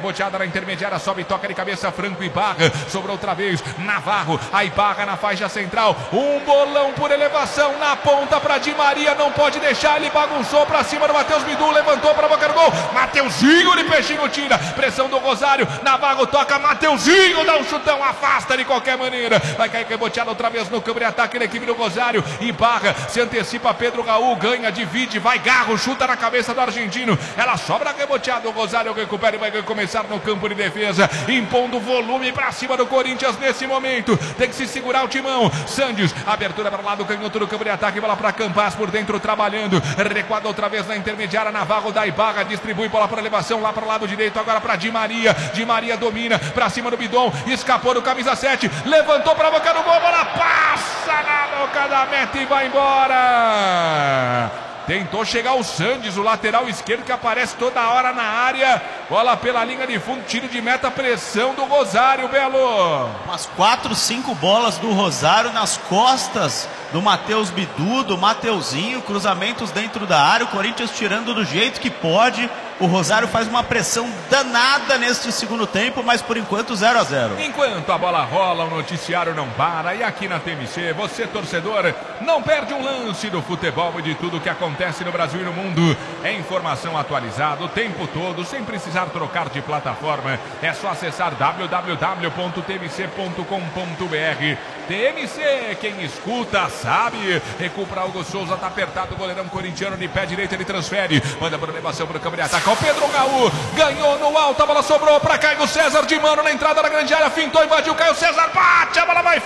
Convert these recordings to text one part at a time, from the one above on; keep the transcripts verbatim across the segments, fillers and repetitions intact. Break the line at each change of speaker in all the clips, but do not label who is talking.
reboteada na intermediária, sobe, toca de cabeça, Franco Ibarra, sobrou outra vez, Navarro, a Ibarra na faixa central, um bolão por elevação na ponta para Di Maria, não pode deixar, ele bagunçou para cima do Matheus Bidu, levantou para a boca do gol, Mateuzinho de peixinho tira, pressão do Rosário, Navarro toca, Mateuzinho dá um chutão, afasta de qualquer maneira, vai cair reboteada outra vez no campo de ataque da equipe do Rosário, Ibarra se antecipa, Pedro Raul ganha, divide, vai Garro, chuta na cabeça do argentino, ela sobra reboteada, o Rosário recupera e vai começar no campo de defesa, impondo volume para cima do Corinthians nesse momento, tem que se segurar o timão, Sandes, abertura para o lado canhoto do campo de ataque, bola para Campas por dentro trabalhando, recuada outra vez na intermediária, Navarro da Ibarra, distribui bola para elevação lá para o lado direito, agora para Di Maria, Di Maria domina, para cima do Bidon, escapou do camisa sete, levantou para a boca do gol, bola passa na boca da meta e vai embora. Tentou chegar o Sandes, o lateral esquerdo que aparece toda hora na área. Bola pela linha de fundo, tiro de meta, pressão do Rosário, Belo.
Umas quatro, cinco bolas do Rosário nas costas do Matheus Bidu, do Mateuzinho, cruzamentos dentro da área, o Corinthians tirando do jeito que pode. O Rosário faz uma pressão danada neste segundo tempo, mas por enquanto zero a zero.
Enquanto a bola rola, o noticiário não para. E aqui na T M C, você torcedor, não perde um lance do futebol e de tudo que acontece no Brasil e no mundo. É informação atualizada o tempo todo, sem precisar trocar de plataforma. É só acessar w w w ponto t m c ponto com ponto b r. T M C, quem escuta sabe. Recupera Hugo Souza, tá apertado, o goleirão corintiano de pé direito, ele transfere, manda por elevação para o campo de ataque. O Pedro Raul ganhou no alto, a bola sobrou para Caio César de mano na entrada da grande área, fintou, invadiu, Caio César bate, a bola vai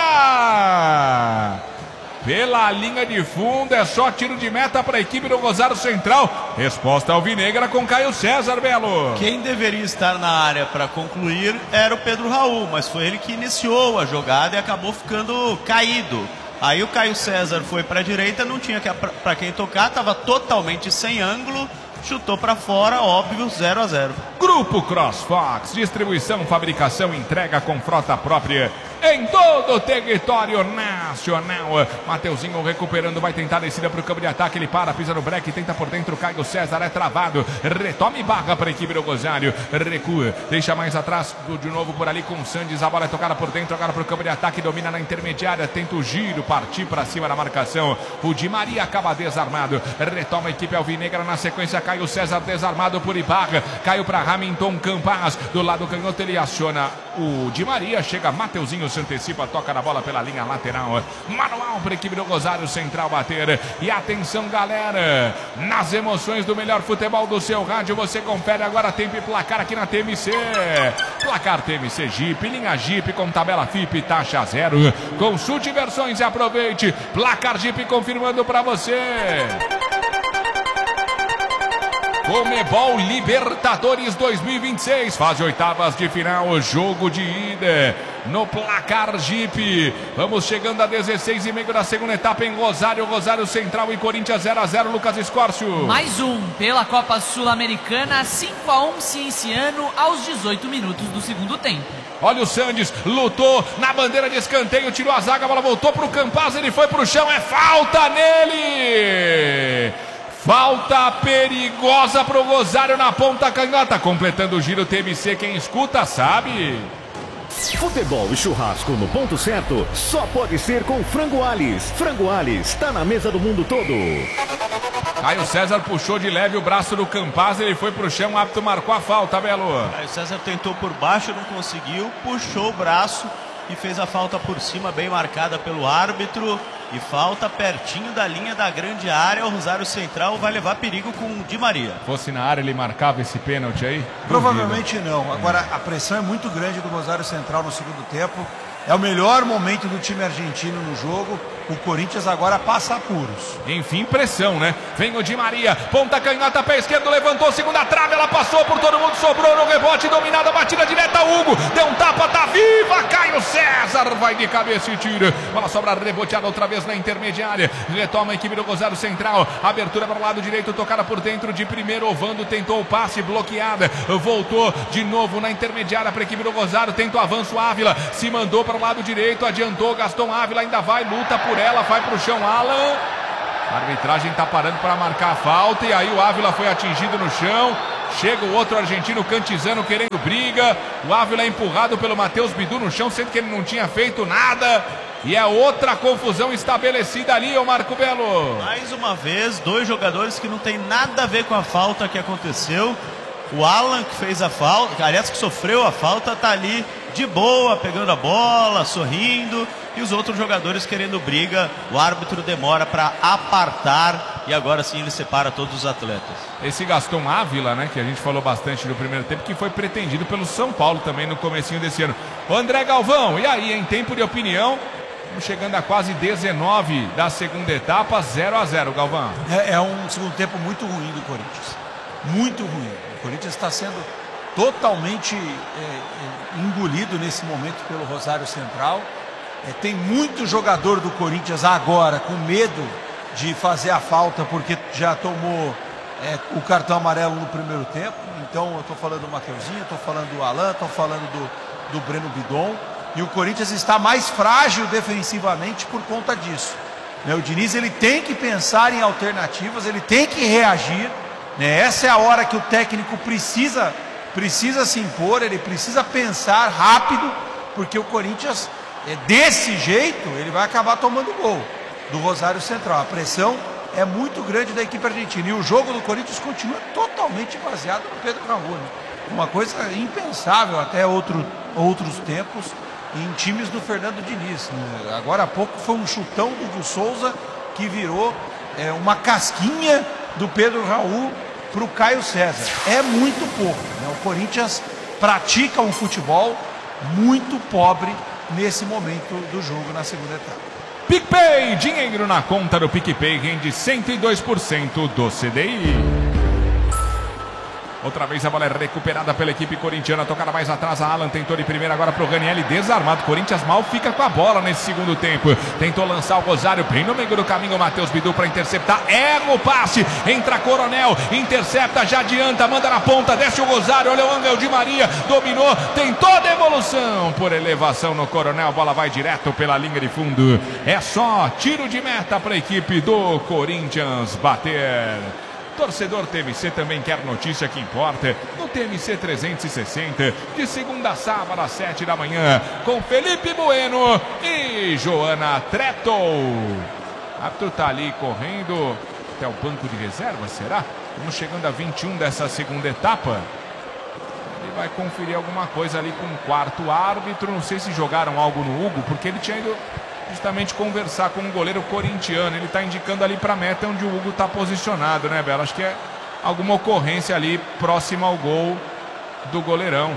fora. Pela linha de fundo, é só tiro de meta para a equipe do Rosário Central. Resposta alvinegra com Caio César, Belo.
Quem deveria estar na área para concluir era o Pedro Raul, mas foi ele que iniciou a jogada e acabou ficando caído. Aí o Caio César foi para a direita, não tinha para quem tocar, estava totalmente sem ângulo, chutou para fora, óbvio, zero a zero.
Grupo CrossFox, distribuição, fabricação, entrega com frota própria em todo o território nacional. Mateuzinho recuperando, vai tentar descida para o campo de ataque, ele para, pisa no break, tenta por dentro, Caio César é travado, retoma e barra para a equipe do Rosário, recua, deixa mais atrás, de novo por ali com o Sandes, a bola é tocada por dentro, agora para o campo de ataque, domina na intermediária, tenta o giro, partir para cima da marcação, o Di Maria acaba desarmado, retoma a equipe alvinegra na sequência, Caio César desarmado por Ibarra, caiu para Hamilton Campas, do lado canhoto ele aciona o Di Maria, chega Mateuzinho, se antecipa, toca na bola pela linha lateral, manual para a equipe do Rosário Central bater, e atenção galera, nas emoções do melhor futebol do seu rádio, você confere agora tempo e placar aqui na T M C, placar T M C Jeep, linha Jeep com tabela F I P, taxa zero, consulte versões e aproveite, placar Jeep confirmando para você. Comebol Libertadores dois mil e vinte e seis, fase oitavas de final, jogo de ida no placar Jeep. Vamos chegando a dezesseis e meio da segunda etapa em Rosário, Rosário Central e Corinthians zero a zero, Lucas Escórcio.
Mais um pela Copa Sul-Americana, cinco a um Cienciano aos dezoito minutos do segundo tempo.
Olha o Sandes, lutou na bandeira de escanteio, tirou a zaga, a bola voltou para o Campas, ele foi para o chão, é falta nele! Falta perigosa para o Rosário na ponta canhota, completando o giro T M C, quem escuta sabe.
Futebol e churrasco no ponto certo só pode ser com Frango Ales. Frango Ales está na mesa do mundo todo.
Caio César puxou de leve o braço do Campas, ele foi pro chão, o árbitro marcou a falta, Belo.
Caio César tentou por baixo, não conseguiu, puxou o braço e fez a falta por cima, bem marcada pelo árbitro. E falta pertinho da linha da grande área. O Rosário Central vai levar perigo com o Di Maria.
Fosse na área, ele marcava esse pênalti aí?
Provavelmente não. Agora, a pressão é muito grande do Rosário Central no segundo tempo. É o melhor momento do time argentino no jogo. O Corinthians agora passa apuros.
Enfim, pressão, né? Vem o Di Maria, ponta canhota, pé esquerdo, levantou, segunda trave, ela passou por todo mundo, sobrou no rebote, dominada, batida direta, Hugo, deu um tapa, tá viva, Caio César, vai de cabeça e tira. Bola sobra reboteada outra vez na intermediária, retoma a equipe do Rosário Central, abertura para o lado direito, tocada por dentro de primeiro, Ovando tentou o passe, bloqueada, voltou de novo na intermediária para a equipe do Rosário, tenta o avanço, Ávila, se mandou para o lado direito, adiantou, Gaston Ávila ainda vai, luta por ela, vai para o chão, Alan. A arbitragem está parando para marcar a falta e aí o Ávila foi atingido no chão. Chega o outro argentino, Cantizano, querendo briga. O Ávila é empurrado pelo Matheus Bidu no chão, sendo que ele não tinha feito nada. E é outra confusão estabelecida ali, ô Marco Belo.
Mais uma vez, dois jogadores que não tem nada a ver com a falta que aconteceu. O Alan, que fez a falta, aliás, que sofreu a falta, tá ali de boa, pegando a bola, sorrindo. E os outros jogadores querendo briga. O árbitro demora para apartar. E agora sim ele separa todos os atletas.
Esse Gaston Ávila, né, que a gente falou bastante no primeiro tempo, que foi pretendido pelo São Paulo também no comecinho desse ano. O André Galvão, e aí, em tempo de opinião, chegando a quase dezenove da segunda etapa, zero a zero, Galvão.
É, é um segundo tempo muito ruim do Corinthians. Muito ruim. O Corinthians está sendo totalmente é, é, engolido nesse momento pelo Rosário Central. É, tem muito jogador do Corinthians agora com medo de fazer a falta porque já tomou é, o cartão amarelo no primeiro tempo. Então eu estou falando do Mateuzinho, estou falando do Alan, estou falando do, do Breno Bidon. E o Corinthians está mais frágil defensivamente por conta disso. Né, o Diniz ele tem que pensar em alternativas, ele tem que reagir. Né, essa é a hora que o técnico precisa, precisa se impor, ele precisa pensar rápido, porque o Corinthians, é, desse jeito, ele vai acabar tomando gol do Rosário Central. A pressão é muito grande da equipe argentina. E o jogo do Corinthians continua totalmente baseado no Pedro Raul. Né? Uma coisa impensável até outro, outros tempos em times do Fernando Diniz. Né? Agora há pouco foi um chutão do Hugo Souza que virou é, uma casquinha do Pedro Raul para o Caio César. É muito pouco. Né? O Corinthians pratica um futebol muito pobre nesse momento do jogo na segunda etapa.
PicPay, dinheiro na conta do PicPay rende cento e dois por cento do C D I. Outra vez a bola é recuperada pela equipe corintiana, tocada mais atrás, a Alan tentou de primeira agora para o Ranieri, desarmado. Corinthians mal fica com a bola nesse segundo tempo. Tentou lançar o Rosário bem no meio do caminho, o Matheus Bidu para interceptar, erra o passe, entra Coronel, intercepta, já adianta, manda na ponta, desce o Rosário, olha o Angel Di Maria, dominou, tentou a devolução por elevação no Coronel, a bola vai direto pela linha de fundo. É só tiro de meta para a equipe do Corinthians bater. Torcedor T M C também quer notícia que importa no T M C trezentos e sessenta, de segunda a sábado às sete da manhã, com Felipe Bueno e Joana Treto. O árbitro tá ali correndo até o banco de reserva, será? Estamos chegando a vinte e um dessa segunda etapa. Ele vai conferir alguma coisa ali com o quarto árbitro. Não sei se jogaram algo no Hugo, porque ele tinha ido justamente conversar com um goleiro corintiano. Ele está indicando ali para a meta onde o Hugo está posicionado, né, Bela? Acho que é alguma ocorrência ali próxima ao gol do goleirão.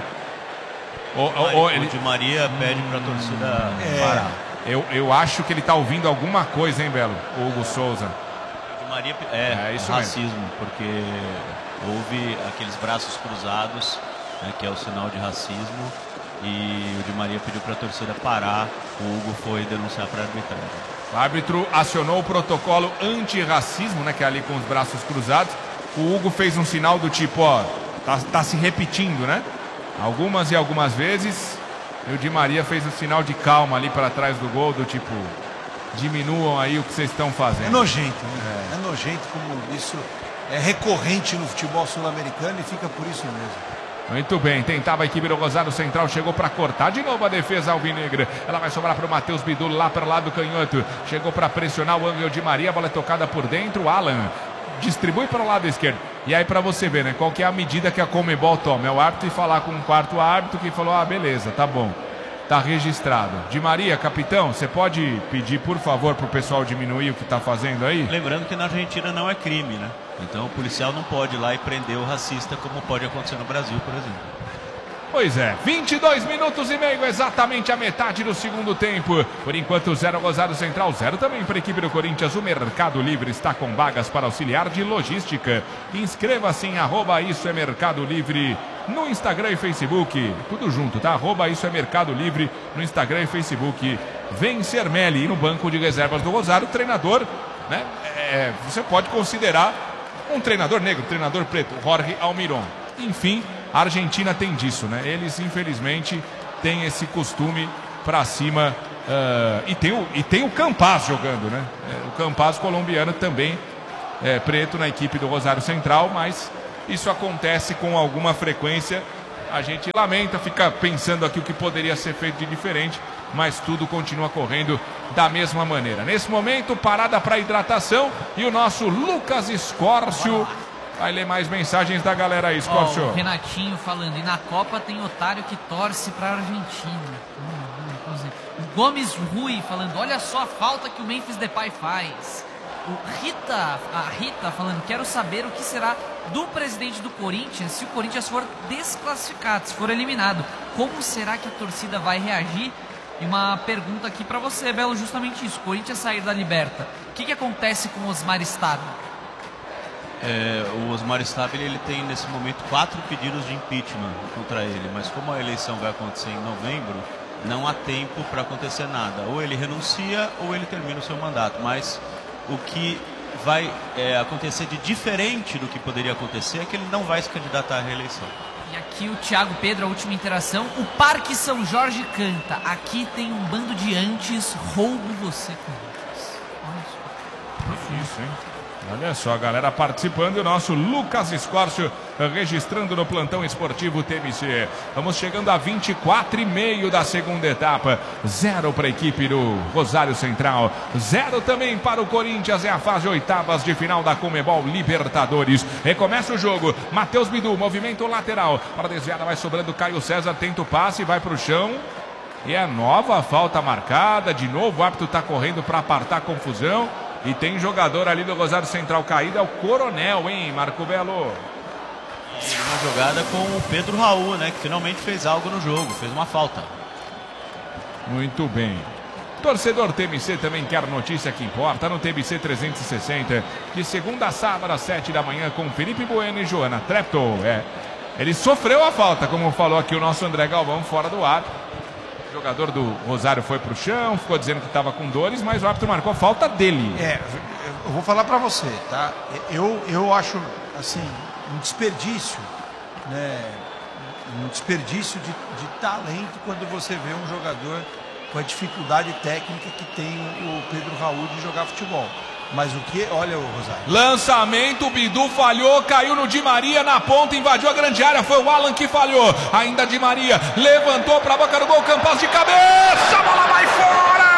O, o, o, ele... o Di Maria pede para a torcida
é, parar. Eu, eu acho que ele está ouvindo alguma coisa, hein, Belo? O Hugo Souza.
O Di Maria é,
é isso
racismo,
mesmo.
Porque houve aqueles braços cruzados, né, que é o sinal de racismo. E o Di Maria pediu para a torcida parar. O Hugo foi denunciar para a arbitragem.
O árbitro acionou o protocolo antirracismo, né, que é ali com os braços cruzados. O Hugo fez um sinal do tipo, ó, tá, tá se repetindo, né? Algumas e algumas vezes. E o Di Maria fez o sinal de calma ali para trás do gol, do tipo, diminuam aí o que vocês estão fazendo.
É nojento, né? É. é nojento como isso é recorrente no futebol sul-americano e fica por isso mesmo.
Muito bem, tentava a equipe do Rosário Central, chegou para cortar de novo a defesa alvinegra. Ela vai sobrar para o Matheus Bidu lá para o lado canhoto. Chegou para pressionar o Angel Di Maria, a bola é tocada por dentro. O Alan distribui para o lado esquerdo. E aí para você ver, né, qual que é a medida que a Conmebol toma. É o árbitro e falar com o quarto árbitro que falou, ah, beleza, tá bom. Tá registrado. Di Maria, capitão, você pode pedir, por favor, para o pessoal diminuir o que está fazendo aí?
Lembrando que na Argentina não é crime, né? Então o policial não pode ir lá e prender o racista, como pode acontecer no Brasil, por exemplo.
Pois é, vinte e dois minutos e meio, exatamente a metade do segundo tempo. Por enquanto, zero Rosário Central, zero também para a equipe do Corinthians. O Mercado Livre está com vagas para auxiliar de logística. Inscreva-se em arroba Isso é Mercado Livre no Instagram e Facebook. Tudo junto, tá? Arroba Isso é Mercado Livre no Instagram e Facebook. Vem Sermelli, e no banco de reservas do Rosário, treinador, né? É, você pode considerar um treinador negro, treinador preto, Jorge Almiron. Enfim, a Argentina tem disso, né? Eles, infelizmente, têm esse costume pra cima. Uh, e, tem o, e tem o Campaz jogando, né? É, o Campaz colombiano também é preto na equipe do Rosário Central, mas isso acontece com alguma frequência. A gente lamenta, fica pensando aqui o que poderia ser feito de diferente, mas tudo continua correndo da mesma maneira. Nesse momento, parada para hidratação e o nosso Lucas Escórcio vai ler mais mensagens da galera aí, Escórcio.
Oh, o Renatinho falando, e na Copa tem otário que torce para a Argentina. Hum, hum, o Gomes Rui falando, olha só a falta que o Memphis Depay faz. O Rita, a Rita falando, quero saber o que será do presidente do Corinthians se o Corinthians for desclassificado, se for eliminado. Como será que a torcida vai reagir? E uma pergunta aqui para você, Belo, justamente isso. O Corinthians sair da Liberta, o que, que acontece com o Osmar Stabile?
É, o Osmar Stabile, ele tem nesse momento quatro pedidos de impeachment contra ele, mas como a eleição vai acontecer em novembro, não há tempo para acontecer nada. Ou ele renuncia ou ele termina o seu mandato, mas o que vai é, acontecer de diferente do que poderia acontecer é que ele não vai se candidatar à reeleição.
E aqui o Thiago Pedro, a última interação. O Parque São Jorge canta. Aqui tem um bando de antes, roubo você com eles. Olha só.
Isso, hein? Olha só, a galera participando e o nosso Lucas Escórcio registrando no plantão esportivo T M C. Vamos chegando a vinte e quatro e meio da segunda etapa. Zero para a equipe do Rosário Central. Zero também para o Corinthians. É a fase oitavas de final da Conmebol Libertadores. Recomeça o jogo. Matheus Bidu, movimento lateral. Para desviada vai sobrando Caio César. Tenta o passe, vai para o chão. E é nova falta marcada. De novo o árbitro está correndo para apartar a confusão. E tem jogador ali do Rosário Central caído, é o Coronel, hein, Marco Belo?
E uma jogada com o Pedro Raul, né, que finalmente fez algo no jogo, fez uma falta.
Muito bem. Torcedor T M C também quer notícia que importa no T M C trezentos e sessenta, de segunda a sábado às sete da manhã com Felipe Bueno e Joana Treptow. É, ele sofreu a falta, como falou aqui o nosso André Galvão, fora do ar. O jogador do Rosário foi para o chão, ficou dizendo que estava com dores, mas o árbitro marcou a falta dele.
É, eu vou falar para você, tá? Eu, eu acho, assim, um desperdício, né? Um desperdício de, de talento quando você vê um jogador com a dificuldade técnica que tem o Pedro Raul de jogar futebol. Mas o que? Olha o Rosário.
Lançamento, o Bidu falhou, caiu no Di Maria na ponta, invadiu a grande área, foi o Alan que falhou. Ainda Di Maria, levantou para a boca do gol, Campas de cabeça, a bola vai fora!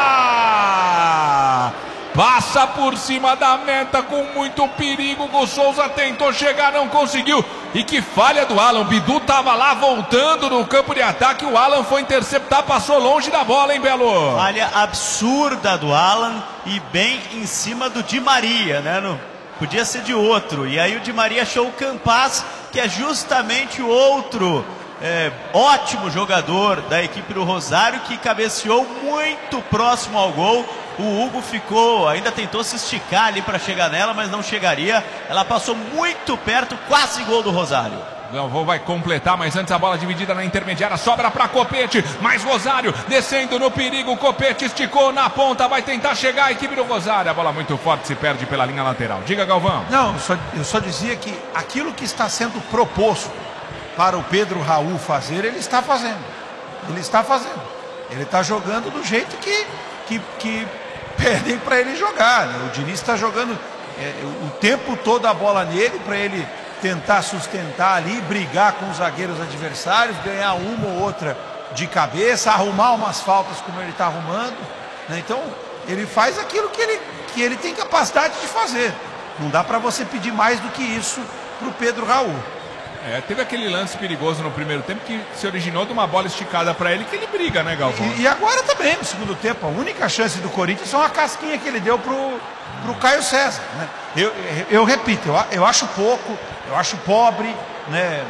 Passa por cima da meta com muito perigo, o Souza tentou chegar, não conseguiu. E que falha do Alan, o Bidu estava lá voltando no campo de ataque, o Alan foi interceptar, passou longe da bola, hein, Belo?
Falha absurda do Alan e bem em cima do Di Maria, né? No, podia ser de outro. E aí o Di Maria achou o Campas, que é justamente o outro é, ótimo jogador da equipe do Rosário, que cabeceou muito próximo ao gol. O Hugo ficou, ainda tentou se esticar ali para chegar nela, mas não chegaria. Ela passou muito perto, quase gol do Rosário.
Galvão vai completar, mas antes a bola dividida na intermediária, sobra para Copete, mais Rosário, descendo no perigo, Copete esticou na ponta, vai tentar chegar a equipe do Rosário, a bola muito forte, se perde pela linha lateral. Diga, Galvão.
Não, eu só, eu só dizia que aquilo que está sendo proposto para o Pedro Raul fazer, ele está fazendo. Ele está fazendo. Ele está jogando do jeito que, que, que pedem para ele jogar, né? O Diniz está jogando é, o tempo todo a bola nele para ele tentar sustentar ali, brigar com os zagueiros adversários, ganhar uma ou outra de cabeça, arrumar umas faltas como ele está arrumando, né? Então ele faz aquilo que ele, que ele tem capacidade de fazer. Não dá para você pedir mais do que isso para o Pedro Raul.
É, teve aquele lance perigoso no primeiro tempo que se originou de uma bola esticada para ele, que ele briga, né, Galvão?
E, e agora também, no segundo tempo, a única chance do Corinthians são a casquinha que ele deu pro, pro Caio César, né? Eu, eu, eu repito, eu, eu acho pouco, eu acho pobre, né?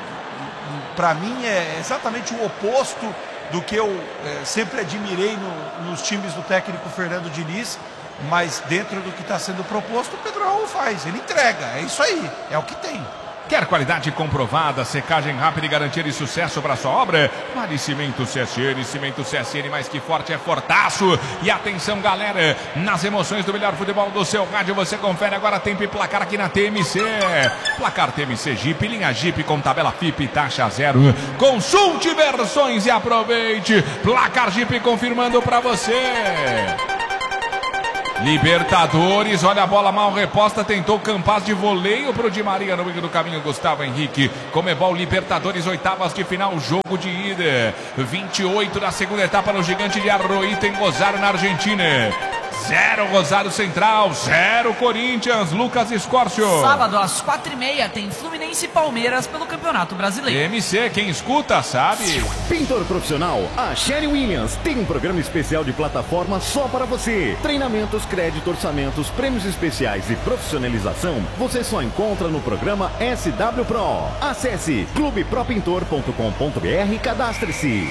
Para mim é exatamente o oposto do que eu é, sempre admirei no, nos times do técnico Fernando Diniz, mas dentro do que está sendo proposto, o Pedro Raul faz, ele entrega, é isso aí, é o que tem.
Quer qualidade comprovada, secagem rápida e garantia de sucesso para sua obra? Vale Cimento C S N, Cimento C S N mais que forte é fortaço. E atenção, galera, nas emoções do melhor futebol do seu rádio, você confere agora tempo e placar aqui na T M C. Placar T M C Jeep, linha Jeep com tabela F I P e taxa zero. Consulte versões e aproveite. Placar Jeep confirmando para você. Libertadores, olha a bola mal reposta, tentou Campas de voleio pro Di Maria no meio do caminho, Gustavo Henrique. Comebol Libertadores, oitavas de final, jogo de ida. vinte e oito da segunda etapa no Gigante de Arroita, em Rosário, na Argentina. Zero Rosário Central, zero Corinthians, Lucas Escórcio.
Sábado às quatro e meia tem Fluminense e Palmeiras pelo Campeonato Brasileiro.
M C, quem escuta sabe.
Pintor profissional, a Sherry Williams tem um programa especial de plataforma só para você. Treinamentos, crédito, orçamentos, prêmios especiais e profissionalização você só encontra no programa S W Pro. Acesse clube pro pintor ponto com ponto br e cadastre-se.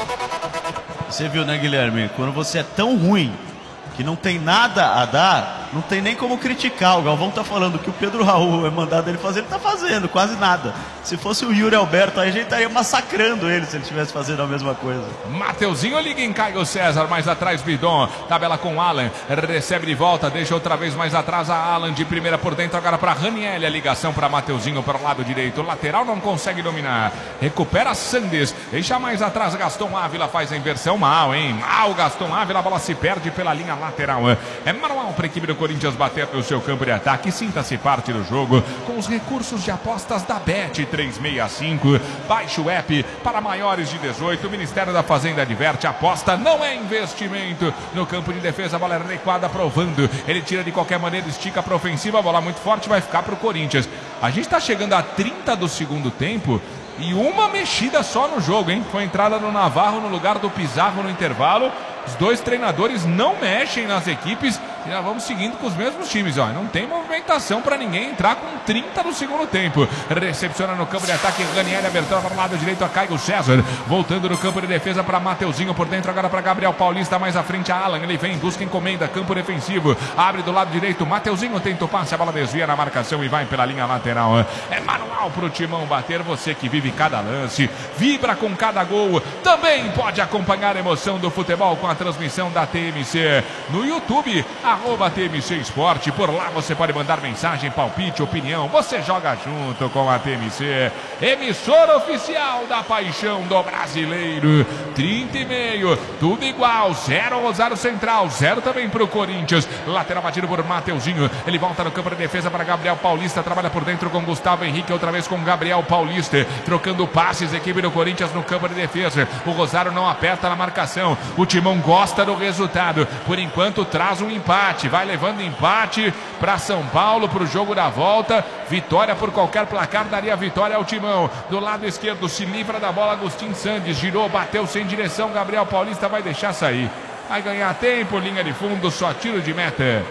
Você viu, né, Guilherme? Quando você é tão ruim que não tem nada a dar, não tem nem como criticar. O Galvão tá falando que o Pedro Raul é mandado ele fazer, ele tá fazendo quase nada. Se fosse o Yuri Alberto, aí a gente estaria massacrando ele se ele estivesse fazendo a mesma coisa.
Mateuzinho liga em Caio César, mais atrás Bidon, tabela com Alan, recebe de volta, deixa outra vez mais atrás a Alan, de primeira por dentro agora para Raniel, a ligação para Mateuzinho para o lado direito, lateral não consegue dominar, recupera Sandes, deixa mais atrás Gaston Ávila, faz a inversão mal, hein, mal Gaston Ávila, a bola se perde pela linha lateral, é manual para a equipe do Corinthians bater no seu campo de ataque, sinta-se parte do jogo com os recursos de apostas da Bet três seis cinco, baixe o app para maiores de dezoito, o Ministério da Fazenda adverte, aposta não é investimento, no campo de defesa a bola é recuada, aprovando, ele tira de qualquer maneira, estica para ofensiva, a bola muito forte, vai ficar para o Corinthians. A gente está chegando a trinta do segundo tempo e uma mexida só no jogo, hein? Foi a entrada do Navarro no lugar do Pizarro no intervalo. Os dois treinadores não mexem nas equipes e nós vamos seguindo com os mesmos times. Ó. Não tem movimentação para ninguém entrar com trinta no segundo tempo. Recepciona no campo de ataque Raniel, abertura para o lado direito a Caio César. Voltando no campo de defesa para Mateuzinho, por dentro agora para Gabriel Paulista, mais à frente a Alan. Ele vem, busca encomenda, campo defensivo. Abre do lado direito, Mateuzinho tenta o passe, a bola desvia na marcação e vai pela linha lateral. É manual para o Timão bater, você que vive cada lance, vibra com cada gol. Também pode acompanhar a emoção do futebol com a transmissão da T M C no YouTube, arroba T M C Esporte. Por lá você pode mandar mensagem, palpite, opinião. Você joga junto com a T M C, emissora oficial da paixão do brasileiro. trinta e meio, tudo igual. Zero Rosário Central, zero também para o Corinthians. Lateral batido por Mateuzinho. Ele volta no campo de defesa para Gabriel Paulista. Trabalha por dentro com Gustavo Henrique, outra vez com Gabriel Paulista. Trocando passes, equipe do Corinthians no campo de defesa. O Rosário não aperta na marcação. O Timão gosta do resultado, por enquanto traz um empate, vai levando empate para São Paulo, para o jogo da volta, vitória por qualquer placar, daria vitória ao Timão. Do lado esquerdo se livra da bola Agustin Sandes, girou, bateu sem direção, Gabriel Paulista vai deixar sair, vai ganhar tempo, linha de fundo, só tiro de meta.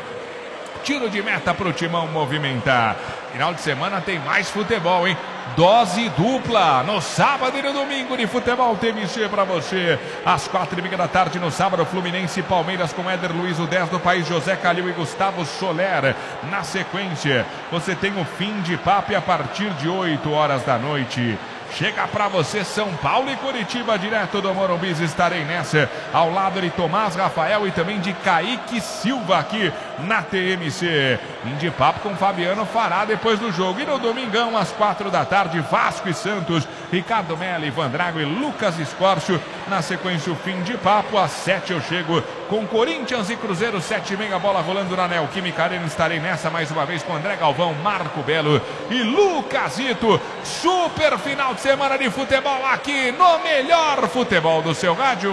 Tiro de meta para o Timão movimentar. Final de semana tem mais futebol, hein? Dose dupla no sábado e no domingo de futebol T M C para você. Às quatro e meia da tarde no sábado, Fluminense e Palmeiras com Éder Luiz, o dez do país, José Calil e Gustavo Soler. Na sequência, você tem o Fim de Papo e a partir de oito horas da noite chega para você São Paulo e Curitiba, direto do Morumbi. Estarei nessa, ao lado de Tomás Rafael e também de Kaique Silva aqui na T M C. Fim de Papo com Fabiano Fará depois do jogo. E no domingão, às quatro da tarde, Vasco e Santos, Ricardo Mello, Ivan Drago e Lucas Escórcio. Na sequência, o Fim de Papo. Às sete eu chego com Corinthians e Cruzeiro, sete e meia, bola rolando na Neoquímica Arena. Estarei nessa mais uma vez com André Galvão, Marco Belo e Lucasito. Super final de semana de futebol aqui no melhor futebol do seu rádio.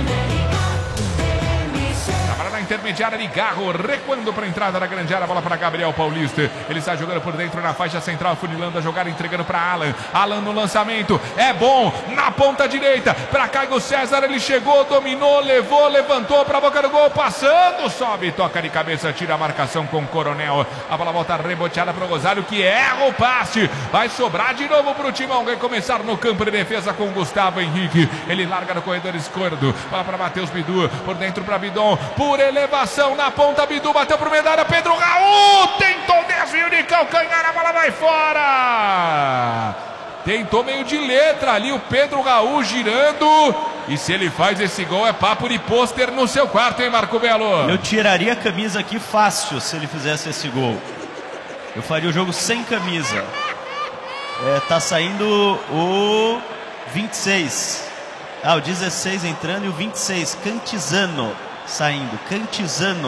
Na intermediária de Garro, recuando para a entrada da grande área, bola para Gabriel Paulista. Ele está jogando por dentro na faixa central, funilando a jogada, entregando para Alan. Alan no lançamento, é bom, na ponta direita, para Caio César, ele chegou, dominou, levou, levantou para a boca do gol, passando, sobe, toca de cabeça, tira a marcação com o Coronel. A bola volta reboteada para o Rosário, que erra o passe. Vai sobrar de novo para o Timão, vai começar no campo de defesa com Gustavo Henrique. Ele larga no corredor esquerdo, bola para Matheus Bidu, por dentro para Bidon, por elevação na ponta, Bidu bateu pro medalha, Pedro Raul tentou desvio de calcanhar, a bola vai fora. Tentou meio de letra ali o Pedro Raul girando, e se ele faz esse gol é papo de pôster no seu quarto, hein, Marco Belo?
Eu tiraria a camisa aqui fácil se ele fizesse esse gol. Eu faria o jogo sem camisa. É, tá saindo o vinte e seis. Ah, o dezesseis entrando e o vinte e seis, Cantizano. Saindo, Cantizano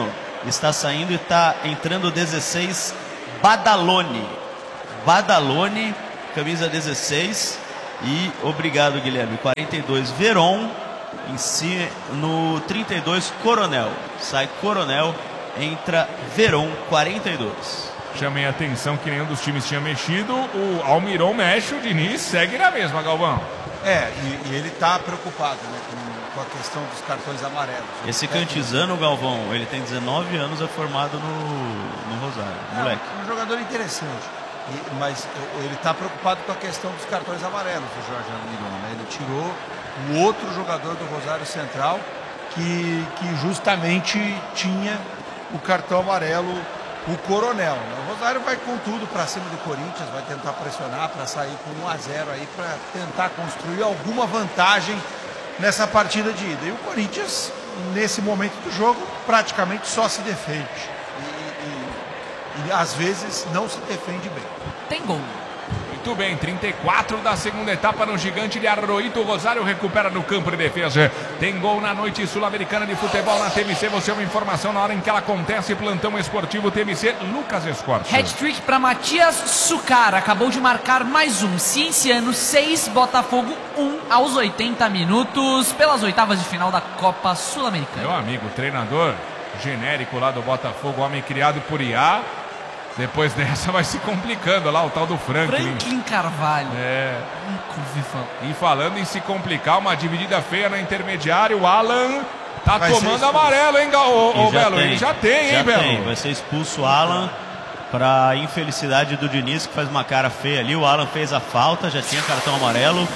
está saindo e está entrando dezesseis, Badalone. Badalone, camisa dezesseis. E obrigado, Guilherme. quarenta e dois, Veron. Em si, no trinta e dois, Coronel. Sai Coronel, entra Veron, quarenta e dois.
Chamei a atenção que nenhum dos times tinha mexido. O Almiron mexe, o Diniz segue na mesma, Galvão.
É, e, e ele está preocupado, né, com, com a questão dos cartões amarelos.
Esse Cantizano, Galvão, ele tem dezenove anos, é formado no, no Rosário. Moleque.
É um jogador interessante. E, mas ele está preocupado com a questão dos cartões amarelos, o Jorge Almiron, né? Ele tirou o outro jogador do Rosário Central que, que justamente tinha o cartão amarelo, o Coronel. O Rosário vai com tudo para cima do Corinthians, vai tentar pressionar para sair com um a zero aí, para tentar construir alguma vantagem nessa partida de ida. E o Corinthians, nesse momento do jogo, praticamente só se defende. E, e, e às vezes não se defende bem.
Tem gol.
Muito bem, trinta e quatro da segunda etapa no Gigante de Arroito. O Rosário recupera no campo de defesa. Tem gol na noite sul-americana de futebol na T M C. Você é uma informação na hora em que ela acontece. Plantão esportivo T M C, Lucas Escorte.
Hat-trick para Matias Sucar. Acabou de marcar mais um. Cienciano seis, Botafogo um aos oitenta minutos. Pelas oitavas de final da Copa Sul-Americana.
Meu amigo, treinador genérico lá do Botafogo, homem criado por I A. Depois dessa vai se complicando lá o tal do Franklin.
Franklin Carvalho.
É. E falando em se complicar, uma dividida feia na intermediária. O Alan tá vai tomando amarelo, hein, ô, ô Belo?
Tem.
Ele já tem,
já
hein, Belo?
Tem. Vai ser expulso o Alan. Para infelicidade do Diniz, que faz uma cara feia ali. O Alan fez a falta, já tinha cartão amarelo.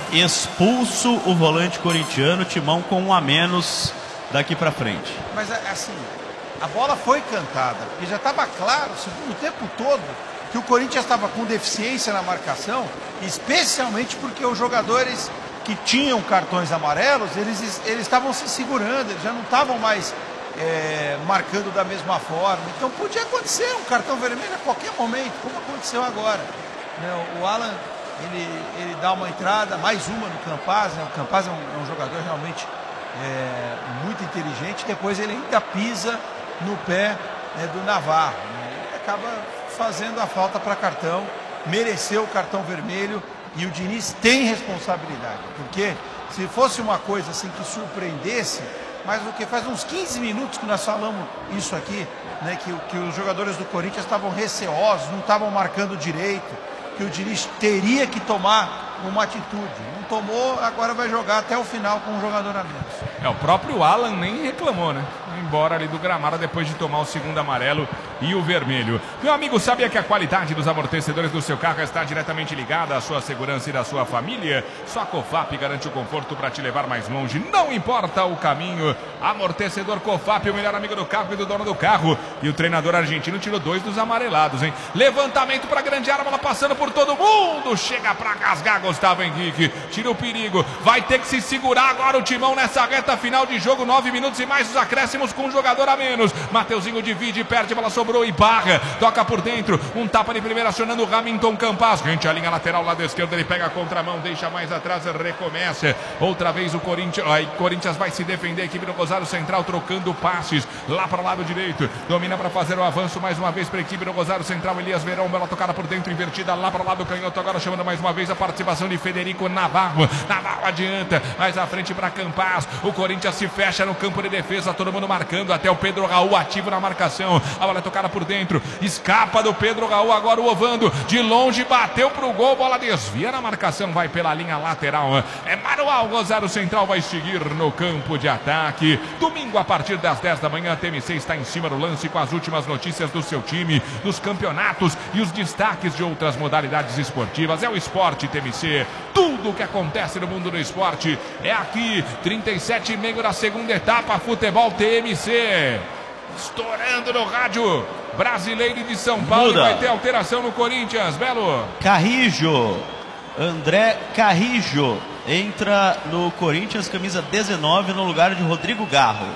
Expulso o volante corintiano. Timão com um a menos daqui para frente.
Mas assim, a bola foi cantada, porque já estava claro, o tempo todo, que o Corinthians estava com deficiência na marcação, especialmente porque os jogadores que tinham cartões amarelos, eles eles estavam se segurando, eles já não estavam mais é, marcando da mesma forma. Então podia acontecer um cartão vermelho a qualquer momento, como aconteceu agora. Né? O Alan, ele, ele dá uma entrada, mais uma no Campaz, né? O Campaz é um, é um jogador realmente é, muito inteligente, depois ele ainda pisa no pé, né, do Navarro, né? Ele acaba fazendo a falta para cartão, mereceu o cartão vermelho e o Diniz tem responsabilidade, porque se fosse uma coisa assim que surpreendesse, mas o que faz uns quinze minutos que nós falamos isso aqui, né, que, que os jogadores do Corinthians estavam receosos, não estavam marcando direito, que o Diniz teria que tomar uma atitude. Não tomou, agora vai jogar até o final com um jogador a menos.
É, o próprio Alan nem reclamou, né? Embora ali do gramado depois de tomar o segundo amarelo e o vermelho. Meu amigo, sabia que a qualidade dos amortecedores do seu carro está diretamente ligada à sua segurança e da sua família? Só a Cofap garante o conforto para te levar mais longe. Não importa o caminho. Amortecedor Cofap, o melhor amigo do carro e do dono do carro. E o treinador argentino tirou dois dos amarelados, hein? Levantamento para a grande área, bola passando por todo mundo. Chega para rasgar Gustavo Henrique. Tira o perigo. Vai ter que se segurar agora o Timão nessa reta final de jogo. Nove minutos e mais os acréscimos com um jogador a menos. Mateuzinho divide, perde, a bola sobrou e barra. Toca por dentro. Um tapa de primeira acionando o Hamilton Campas. Rente a linha lateral, lado esquerdo. Ele pega a contramão, deixa mais atrás, recomeça. Outra vez o Corinthians. Aí Corinthians vai se defender. A equipe do Rosário Central trocando passes. Lá para o lado direito. Domina para fazer o avanço mais uma vez para a equipe do Rosário Central. Elias Verão, bola tocada por dentro, invertida lá para o lado canhoto. Agora chamando mais uma vez a participação de Federico Navarro. Navarro adianta. Mais à frente para Campas. O Corinthians se fecha no campo de defesa. Todo mundo marcando. Até o Pedro Raul ativo na marcação. A bola é tocada por dentro. Escapa do Pedro Raul. Agora o Ovando. De longe bateu pro gol. Bola desvia na marcação. Vai pela linha lateral. É manual. Rosário Central vai seguir no campo de ataque. Domingo a partir das dez da manhã. A T M C está em cima do lance com as últimas notícias do seu time, dos campeonatos e os destaques de outras modalidades esportivas. É o Esporte T M C. Tudo o que acontece no mundo do esporte é aqui. trinta e sete e meio da segunda etapa. Futebol T M C. Estourando no rádio brasileiro de São Paulo.
Muda.
Vai ter alteração no Corinthians. Belo.
Carrijo. André Carrijo entra no Corinthians, camisa dezenove, no lugar de Rodrigo Garro.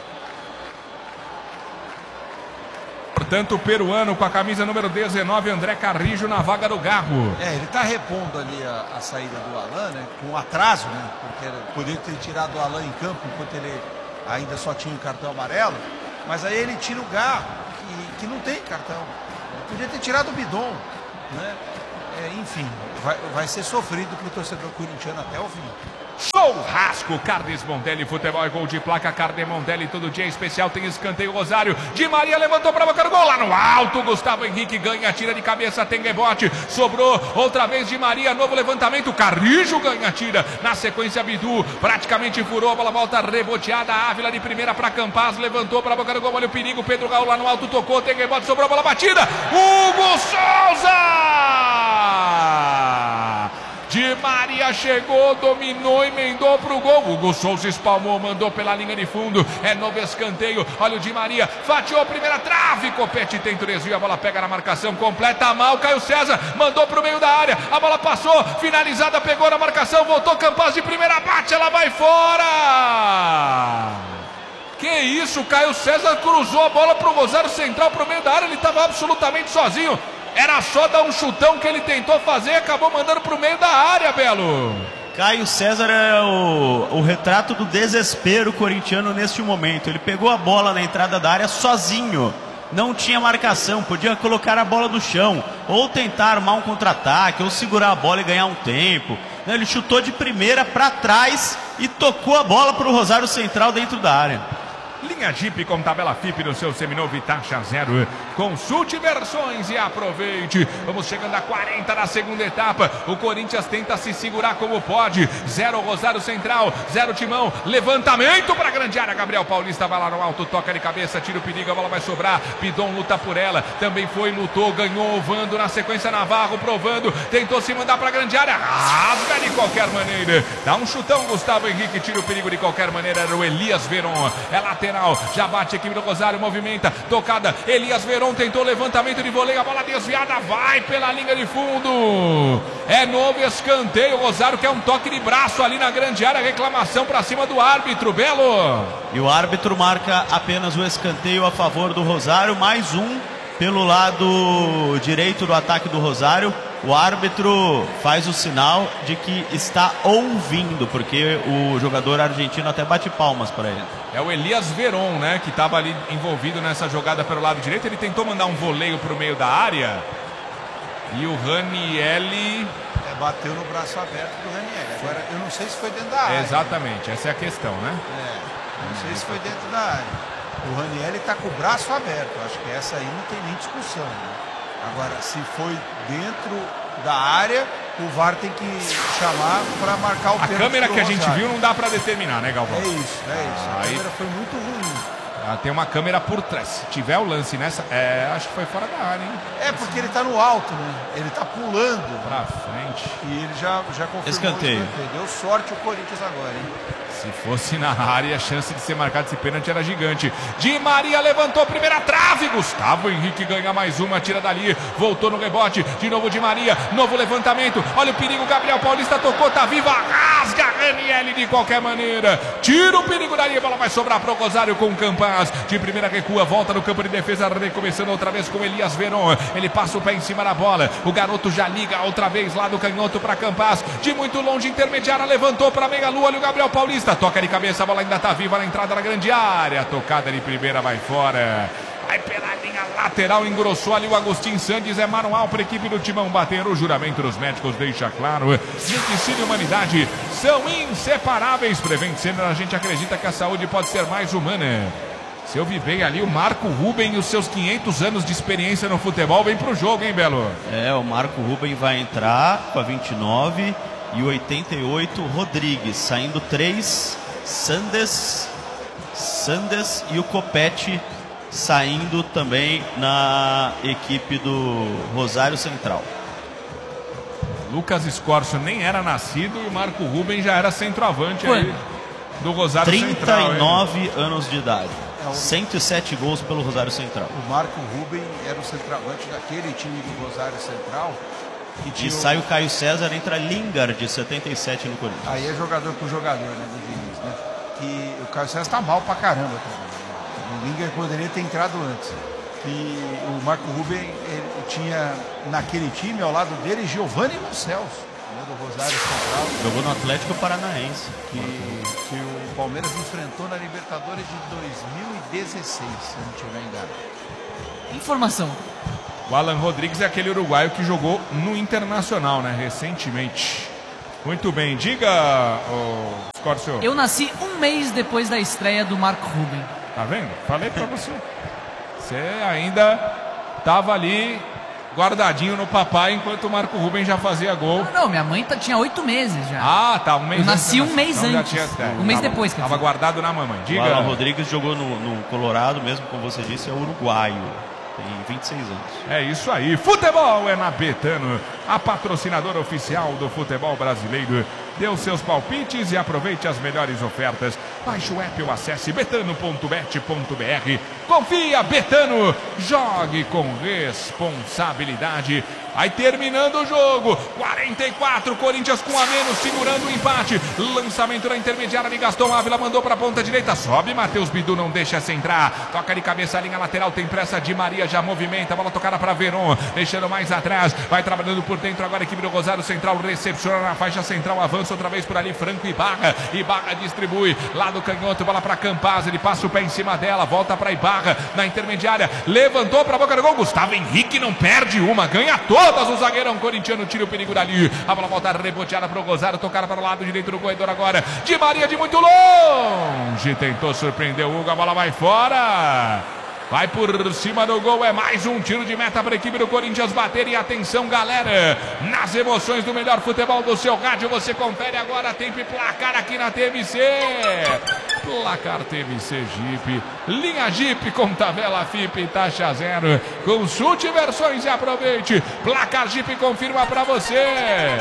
Portanto, o peruano com a camisa número dezenove, André Carrijo, na vaga do Garro.
É, ele está repondo ali a, a saída do Alan, né? Com atraso, né? Porque ele poderia ter tirado o Alan em campo enquanto ele ainda só tinha o cartão amarelo. Mas aí ele tira o Garro, que, que não tem cartão. Podia ter tirado o Bidon, né? É, enfim, vai, vai ser sofrido para o torcedor corintiano até o fim.
Churrasco, Carnes Mondelli, futebol é gol de placa, Carne Mondelli, todo dia é especial, tem escanteio, Rosário, Di Maria levantou para boca do gol, lá no alto, Gustavo Henrique ganha, tira de cabeça, tem rebote, sobrou, outra vez Di Maria, novo levantamento, Carrijo ganha, tira, na sequência Bidu, praticamente furou, a bola volta reboteada, Ávila de primeira para Campaz, levantou para boca do gol, olha o perigo, Pedro Raul lá no alto, tocou, tem rebote, sobrou, a bola batida, Hugo Souza! Di Maria chegou, dominou, emendou pro gol. Hugo Souza espalmou, mandou pela linha de fundo. É novo escanteio. Olha o Di Maria, fatiou a primeira trave. Copete tenta o desvio, a bola pega na marcação, completa mal. Caio César mandou pro meio da área. A bola passou, finalizada, pegou na marcação, voltou Campaz de primeira, bate, ela vai fora. Que isso, Caio César cruzou a bola pro Rosário Central, pro meio da área. Ele estava absolutamente sozinho. Era só dar um chutão que ele tentou fazer e acabou mandando para o meio da área, Belo.
Caio César é o, o retrato do desespero corintiano neste momento. Ele pegou a bola na entrada da área sozinho. Não tinha marcação, podia colocar a bola no chão, ou tentar armar um contra-ataque, ou segurar a bola e ganhar um tempo. Ele chutou de primeira para trás e tocou a bola para o Rosário Central dentro da área.
Linha Jeep com tabela F I P no seu seminovo e taxa zero. Consulte versões e aproveite. Vamos chegando a quarenta da segunda etapa. O Corinthians tenta se segurar como pode. Zero Rosário Central, zero Timão. Levantamento para a grande área. Gabriel Paulista vai lá no alto, toca de cabeça, tira o perigo, a bola vai sobrar. Pidon luta por ela. Também foi, lutou, ganhou, ovando. Na sequência Navarro provando. Tentou se mandar para a grande área. Rasga de qualquer maneira. Dá um chutão, Gustavo Henrique, tira o perigo de qualquer maneira. Era o Elias Veron. É lateral. Já bate a equipe do Rosário, movimenta, tocada, Elias Veron tentou levantamento de voleio, a bola desviada, vai pela linha de fundo, é novo escanteio, o Rosário quer um toque de braço ali na grande área, reclamação para cima do árbitro, Belo.
E o árbitro marca apenas o escanteio a favor do Rosário, mais um pelo lado direito do ataque do Rosário. O árbitro faz o sinal de que está ouvindo, porque o jogador argentino até bate palmas para ele.
É o Elias Veron, né, que estava ali envolvido nessa jogada pelo lado direito. Ele tentou mandar um voleio para o meio da área. E o Ranielli...
É, bateu no braço aberto do Ranielli. Agora, eu não sei se foi dentro da área.
É, exatamente, essa é a questão, né?
É, não sei se foi dentro da área. O Ranielli está com o braço aberto. Acho que essa aí não tem nem discussão, né? Agora, se foi dentro da área, o V A R tem que chamar para marcar o pênalti.
A câmera que a gente
Rosário.
viu não dá para determinar, né, Galvão?
É isso, é isso. A
Aí...
câmera foi muito ruim.
Ah, tem uma câmera por trás. Se tiver o lance nessa, é, acho que foi fora da área, hein?
É, porque ele está no alto, né? Ele está pulando.
Pra frente.
E ele já, já confirmou
Escanteio.
o escanteio. Deu sorte o Corinthians agora, hein?
Se fosse na área, a chance de ser marcado esse pênalti era gigante. Di Maria levantou a primeira trave. Gustavo Henrique ganha mais uma, tira dali. Voltou no rebote. De novo Di Maria. Novo levantamento. Olha o perigo. Gabriel Paulista tocou, tá viva. Rasga Ranielli de qualquer maneira. Tira o perigo dali. A bola vai sobrar pro Rosário com o Campaz. De primeira recua, volta no campo de defesa. Recomeçando outra vez com Elias Veron. Ele passa o pé em cima da bola. O garoto já liga outra vez lá do canhoto para Campaz. De muito longe, intermediária. Levantou para meia lua. Olha o Gabriel Paulista. Toca de cabeça, a bola ainda está viva na entrada da grande área. Tocada de primeira, vai fora. Vai pela linha lateral, engrossou ali o Agostinho Sandes. É manual para a equipe do Timão bater. O juramento dos médicos deixa claro: medicina e humanidade são inseparáveis. Prevent Senior, a gente acredita que a saúde pode ser mais humana. Se eu vi bem ali, o Marco Ruben e os seus quinhentos anos de experiência no futebol vem pro jogo, hein, Belo?
É, o Marco Ruben vai entrar com a vinte e nove. E oitenta e oito, Rodrigues. Saindo três, Sandes, Sandes e o Copete saindo também na equipe do Rosário Central.
Lucas Escorcio nem era nascido e o Marco Ruben já era centroavante aí do Rosário Central.
trinta e nove anos de idade. cento e sete gols pelo Rosário Central.
O Marco Ruben era o centroavante daquele time do Rosário Central.
E, e sai o Caio César, entra Lingard, de setenta e sete no Corinthians.
Aí é jogador por jogador, né, do Diniz, né? Que o Caio César tá mal pra caramba também. O Lingard poderia ter entrado antes. E o Marco Ruben, ele tinha naquele time, ao lado dele, Giovanni Lo Celso. né, do Rosário Central.
Jogou no Atlético Paranaense.
Que, que o Palmeiras enfrentou na Libertadores de dois mil e dezesseis, se eu não estiver enganado.
Informação.
O Alan Rodrigues é aquele uruguaio que jogou no Internacional, né? Recentemente. Muito bem. Diga, oh, Scorcio.
Eu nasci um mês depois da estreia do Marco Ruben.
Tá vendo? Falei pra você. Você ainda tava ali guardadinho no papai enquanto o Marco Ruben já fazia gol.
Não, não, minha mãe tá, tinha oito meses já.
Ah, tá. Um mês
Eu nasci
antes,
um mês
então já
antes.
tinha, é,
um mês
tava,
depois.
Tava guardado na mamãe. Diga.
O Alan Rodrigues jogou no, no Colorado, mesmo como você disse, é uruguaio. Tem vinte e seis anos.
É isso aí. Futebol é na Betano, a patrocinadora oficial do futebol brasileiro. Dê os seus palpites e aproveite as melhores ofertas. Baixe o app ou acesse betano ponto bet ponto br. Confia, Betano. Jogue com responsabilidade. Aí terminando o jogo, quarenta e quatro, Corinthians com a menos, segurando o empate. Lançamento na intermediária de Gaston Ávila, mandou para a ponta direita, sobe, Matheus Bidu não deixa essa entrar. Toca de cabeça a linha lateral, tem pressa de Maria, já movimenta, bola tocada para Veron, deixando mais atrás, vai trabalhando por dentro agora a equipe do Rosário Central, recepciona na faixa central, avança outra vez por ali, Franco Ibarra, Ibarra distribui, lá do canhoto, bola para Campaz, ele passa o pé em cima dela, volta para Ibarra, na intermediária, levantou para a boca do gol, Gustavo Henrique não perde uma, ganha todas, o zagueirão corintiano tira o perigo dali, a bola volta reboteada para o Rosário, tocada para o lado direito do corredor agora, de Maria de muito longe, tentou surpreender o Hugo, a bola vai fora. Vai por cima do gol, é mais um tiro de meta para a equipe do Corinthians bater. E atenção, galera, nas emoções do melhor futebol do seu rádio, você confere agora, tempo e placar aqui na T M C. Placar T M C Jeep, linha Jeep com tabela F I P e taxa zero. Consulte versões e aproveite. Placar Jeep confirma para você.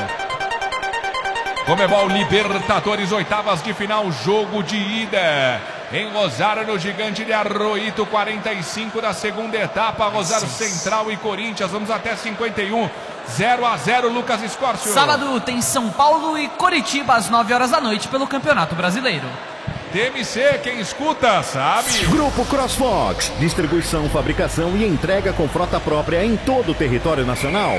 Comebol Libertadores, oitavas de final, jogo de ida. Em Rosário, no Gigante de Arroito, quarenta e cinco da segunda etapa, Rosário Central e Corinthians, vamos até cinquenta e um, zero a zero, Lucas Scorcio.
Sábado tem São Paulo e Coritiba às nove horas da noite pelo Campeonato Brasileiro.
T M C, quem escuta, sabe?
Grupo CrossFox, distribuição, fabricação e entrega com frota própria em todo o território nacional.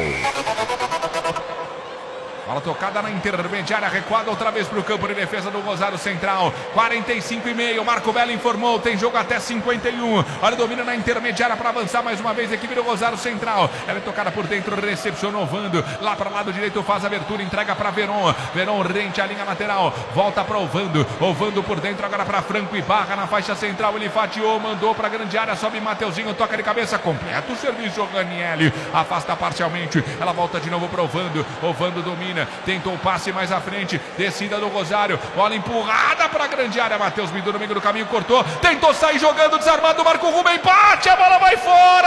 Bola tocada na intermediária, recuada outra vez para o campo de defesa do Rosário Central. quarenta e cinco e meio, Marco Belo informou, tem jogo até cinquenta e um. Olha, domina na intermediária para avançar mais uma vez a equipe do Rosário Central. Ela é tocada por dentro, recepcionou Vando. Lá para o lado direito faz a abertura, entrega para Veron. Veron rente a linha lateral, volta para o Vando. O Vando por dentro agora para Franco Ibarra na faixa central. Ele fatiou, mandou para a grande área, sobe Mateuzinho, toca de cabeça, completa o serviço. Ranielli afasta parcialmente. Ela volta de novo para o Vando. O Vando domina. Tentou o passe mais à frente, descida do Rosário, bola empurrada para a grande área, Matheus Bidu no meio do caminho, cortou, tentou sair jogando, desarmado, Marco Ruben, bate, a bola vai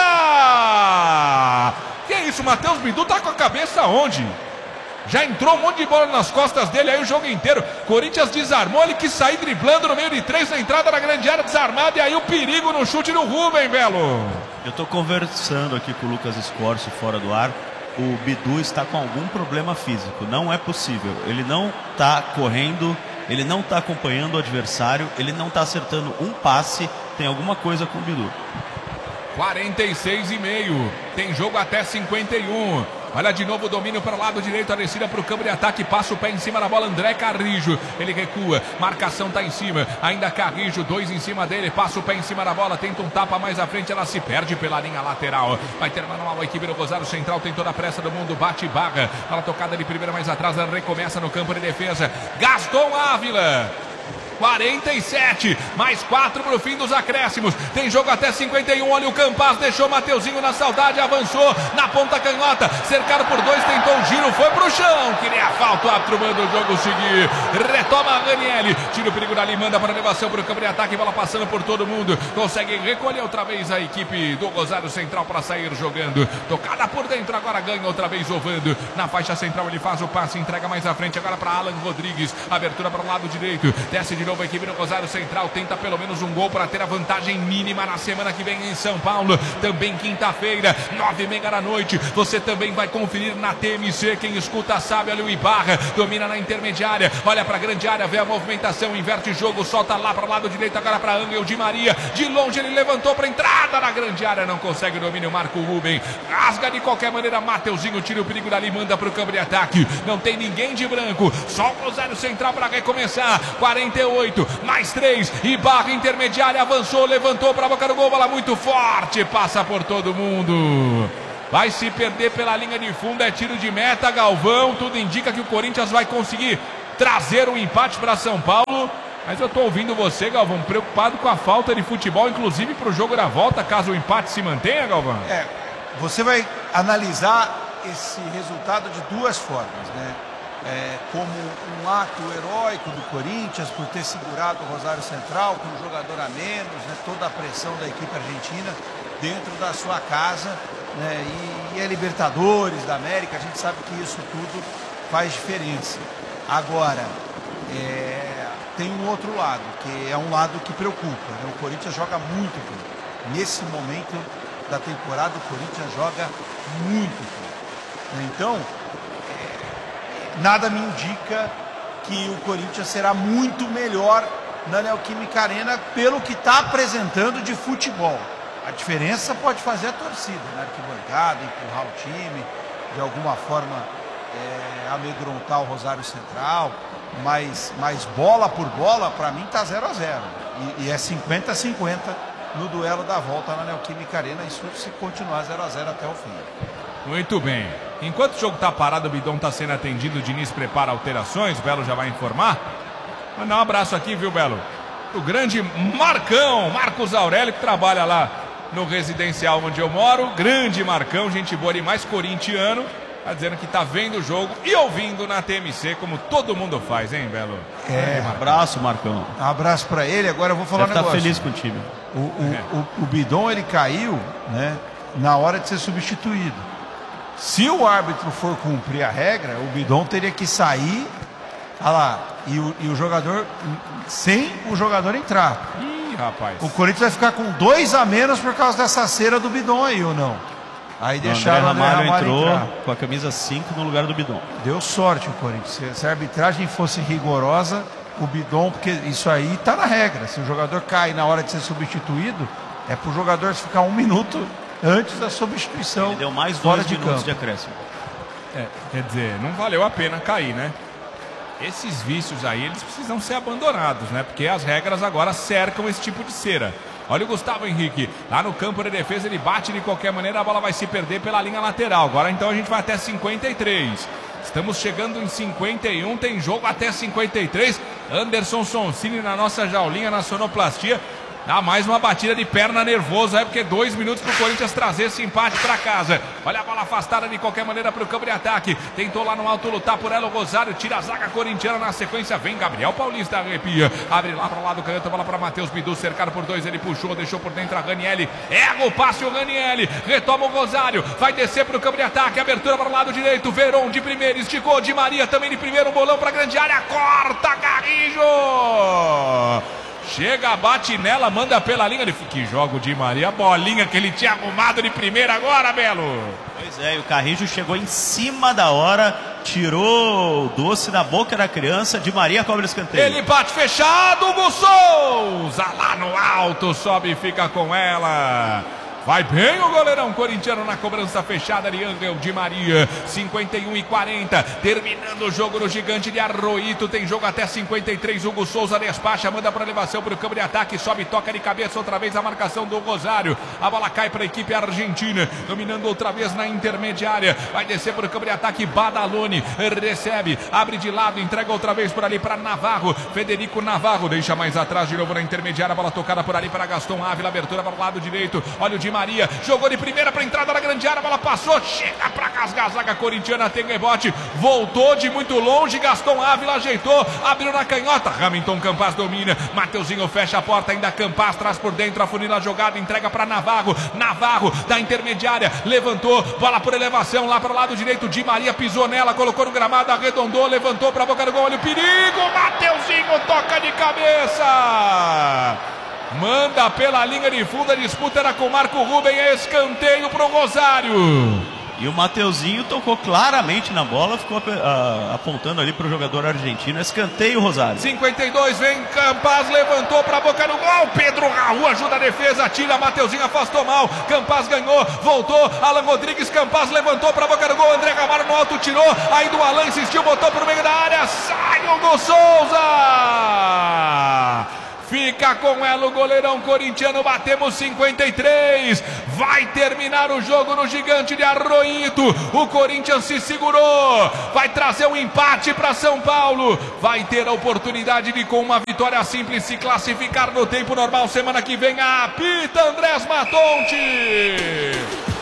fora! Que isso, Matheus Bidu tá com a cabeça onde? Já entrou um monte de bola nas costas dele aí o jogo inteiro, Corinthians desarmou, ele quis sair driblando no meio de três na entrada da grande área, desarmado, e aí o perigo no chute do Ruben, Belo.
Eu tô conversando aqui com o Lucas Scorcio fora do ar. O Bidu está com algum problema físico, não é possível, ele não está correndo, ele não está acompanhando o adversário, ele não está acertando um passe, tem alguma coisa com o Bidu.
quarenta e seis e meio, tem jogo até cinquenta e um. Olha de novo o domínio para o lado direito, a descida para o campo de ataque, passa o pé em cima da bola, André Carrijo, ele recua, marcação está em cima, ainda Carrijo, dois em cima dele, passa o pé em cima da bola, tenta um tapa mais à frente, ela se perde pela linha lateral, vai ter manual a equipe do Rosário Central, tem toda a pressa do mundo, bate barra, ela tocada de primeira mais atrás, ela recomeça no campo de defesa, Gaston Ávila. quarenta e sete, mais quatro para o fim dos acréscimos, tem jogo até cinquenta e um, olha o Campaz, deixou Mateuzinho na saudade, avançou na ponta canhota, cercado por dois, tentou o giro, foi pro chão, queria falta, o árbitro manda o jogo seguir, retoma Ranielli, tira o perigo dali, manda para a elevação para o campo de ataque, bola passando por todo mundo, consegue recolher outra vez a equipe do Rosário Central para sair jogando, tocada por dentro, agora ganha outra vez Ovando, na faixa central ele faz o passe, entrega mais à frente agora para Alan Rodrigues, abertura para o lado direito, desce de de novo a equipe do Rosário Central, tenta pelo menos um gol para ter a vantagem mínima na semana que vem em São Paulo. Também quinta-feira, nove e meia da noite, você também vai conferir na T M C. Quem escuta sabe, olha o Ibarra, domina na intermediária, olha para a grande área, vê a movimentação, inverte o jogo, solta lá para o lado direito, agora para Angel Di Maria, de longe ele levantou para entrada na grande área, não consegue o domínio, Marco Ruben, rasga de qualquer maneira, Mateuzinho tira o perigo dali, manda para o campo de ataque, não tem ninguém de branco, só o Rosário Central para recomeçar. Quarenta e oito, mais três, Ibarra intermediária, avançou, levantou para a boca do gol, bola muito forte, passa por todo mundo, vai se perder pela linha de fundo, é tiro de meta, Galvão, tudo indica que o Corinthians vai conseguir trazer um empate para São Paulo, mas eu estou ouvindo você, Galvão, preocupado com a falta de futebol, inclusive para o jogo da volta, caso o empate se mantenha, Galvão?
É, você vai analisar esse resultado de duas formas, né? É, como um ato heróico do Corinthians por ter segurado o Rosário Central com um jogador a menos, né? Toda a pressão da equipe argentina dentro da sua casa, né? E, e é Libertadores da América, a gente sabe que isso tudo faz diferença. Agora, é, tem um outro lado, que é um lado que preocupa, né? O Corinthians joga muito bem. Nesse momento da temporada, o Corinthians joga muito bem. Então, nada me indica que o Corinthians será muito melhor na Neoquímica Arena pelo que está apresentando de futebol. A diferença pode fazer a torcida, na arquibancada, empurrar o time, de alguma forma é, amedrontar o Rosário Central, mas, mas bola por bola, para mim está zero a zero. E, e é cinquenta a cinquenta no duelo da volta na Neoquímica Arena, isso se continuar zero a zero até o fim.
Muito bem. Enquanto o jogo está parado, o Bidon está sendo atendido, o Diniz prepara alterações, o Belo já vai informar. Mandar um abraço aqui, viu, Belo? O grande Marcão, Marcos Aurélio, que trabalha lá no residencial onde eu moro. Grande Marcão, gente boa demais, corintiano. Está dizendo que está vendo o jogo e ouvindo na T M C, como todo mundo faz, hein, Belo?
É, um abraço, Marcão.
Um abraço para ele. Agora eu vou falar
Deve
um negócio.
Tá feliz com o time.
O, o, é. o, o Bidon, ele caiu, né, na hora de ser substituído. Se o árbitro for cumprir a regra, o Bidon teria que sair, olha lá, e o, e o jogador, sem o jogador entrar.
Ih, rapaz.
O Corinthians vai ficar com dois a menos por causa dessa cera do Bidon aí, ou não? Aí deixaram o André Ramalho, Ramalho
entrou
entrar.
Com a camisa cinco no lugar do Bidon.
Deu sorte o Corinthians. Se, se a arbitragem fosse rigorosa, o Bidon, porque isso aí tá na regra. Se o jogador cai na hora de ser substituído, é pro jogador ficar um minuto antes da substituição.
Ele deu mais
fora
dois
de
minutos
campo.
de acréscimo.
É, quer dizer, não valeu a pena cair, né? Esses vícios aí, eles precisam ser abandonados, né? Porque as regras agora cercam esse tipo de cera. Olha o Gustavo Henrique, lá no campo de defesa, ele bate de qualquer maneira, a bola vai se perder pela linha lateral. Agora então a gente vai até cinquenta e três. Estamos chegando em cinquenta e um, tem jogo até cinquenta e três. Anderson Sonsini na nossa jaulinha, na sonoplastia. Dá mais uma batida de perna nervosa, é porque dois minutos para o Corinthians trazer esse empate para casa. Olha a bola afastada de qualquer maneira para o campo de ataque. Tentou lá no alto lutar por ela o Rosário, tira a zaga corintiana na sequência. Vem Gabriel Paulista, arrepia. Abre lá para o lado canhoto, bola para Matheus Bidu, cercado por dois, ele puxou, deixou por dentro a Ranielli. Erra o passe o Ranielli, retoma o Rosário, vai descer para o campo de ataque. Abertura para o lado direito, Veron de primeiro, esticou, Di Maria também de primeiro, um bolão para a grande área, corta Carrijo. Chega, bate nela, manda pela linha. Que jogo de Maria, a bolinha que ele tinha arrumado de primeira agora, Belo.
Pois é, e o Carrijo chegou em cima da hora, tirou o doce da boca da criança. Di Maria cobra o escanteio.
Ele bate fechado, Hugo Souza lá no alto, sobe e fica com ela. Vai bem o goleirão corintiano na cobrança fechada de Angel Di Maria. cinquenta e um e quarenta. Terminando o jogo no Gigante de Arroito. Tem jogo até cinquenta e três. Hugo Souza despacha, manda para elevação para o campo de ataque. Sobe, toca de cabeça outra vez a marcação do Rosário. A bola cai para a equipe argentina. Dominando outra vez na intermediária. Vai descer para o campo de ataque. Badaloni recebe, abre de lado, entrega outra vez por ali para Navarro. Federico Navarro deixa mais atrás de novo na intermediária. A bola tocada por ali para Gaston Ávila. Abertura para o lado direito. Olha o Di Maria, jogou de primeira para entrada na grande área, a bola passou, chega para rasgar a zaga corintiana, tem rebote, voltou de muito longe, Gaston Ávila ajeitou, abriu na canhota, Hamilton Campas domina, Mateuzinho fecha a porta, ainda Campas traz por dentro, afunila a jogada, entrega para Navarro, Navarro da intermediária, levantou, bola por elevação lá para o lado direito, Di Maria pisou nela, colocou no gramado, arredondou, levantou para a boca do gol, olha o perigo, Mateuzinho toca de cabeça. Manda pela linha de fundo, a disputa era com o Marco Ruben, é escanteio pro Rosário.
E o Mateuzinho tocou claramente na bola, ficou uh, apontando ali para o jogador argentino. Escanteio, Rosário.
cinquenta e dois, vem Campaz, levantou para a boca do gol. Pedro Raul ajuda a defesa, tira, Mateuzinho afastou mal. Campaz ganhou, voltou. Alan Rodrigues, Campaz levantou para a boca do gol. André Camargo no alto tirou. Ainda o Alan insistiu, botou para o meio da área. Sai o Hugo Souza. Fica com ela o goleirão corintiano, batemos cinquenta e três, vai terminar o jogo no Gigante de Arroito, o Corinthians se segurou, vai trazer um empate para São Paulo, vai ter a oportunidade de com uma vitória simples se classificar no tempo normal, semana que vem apita Andrés Matonte.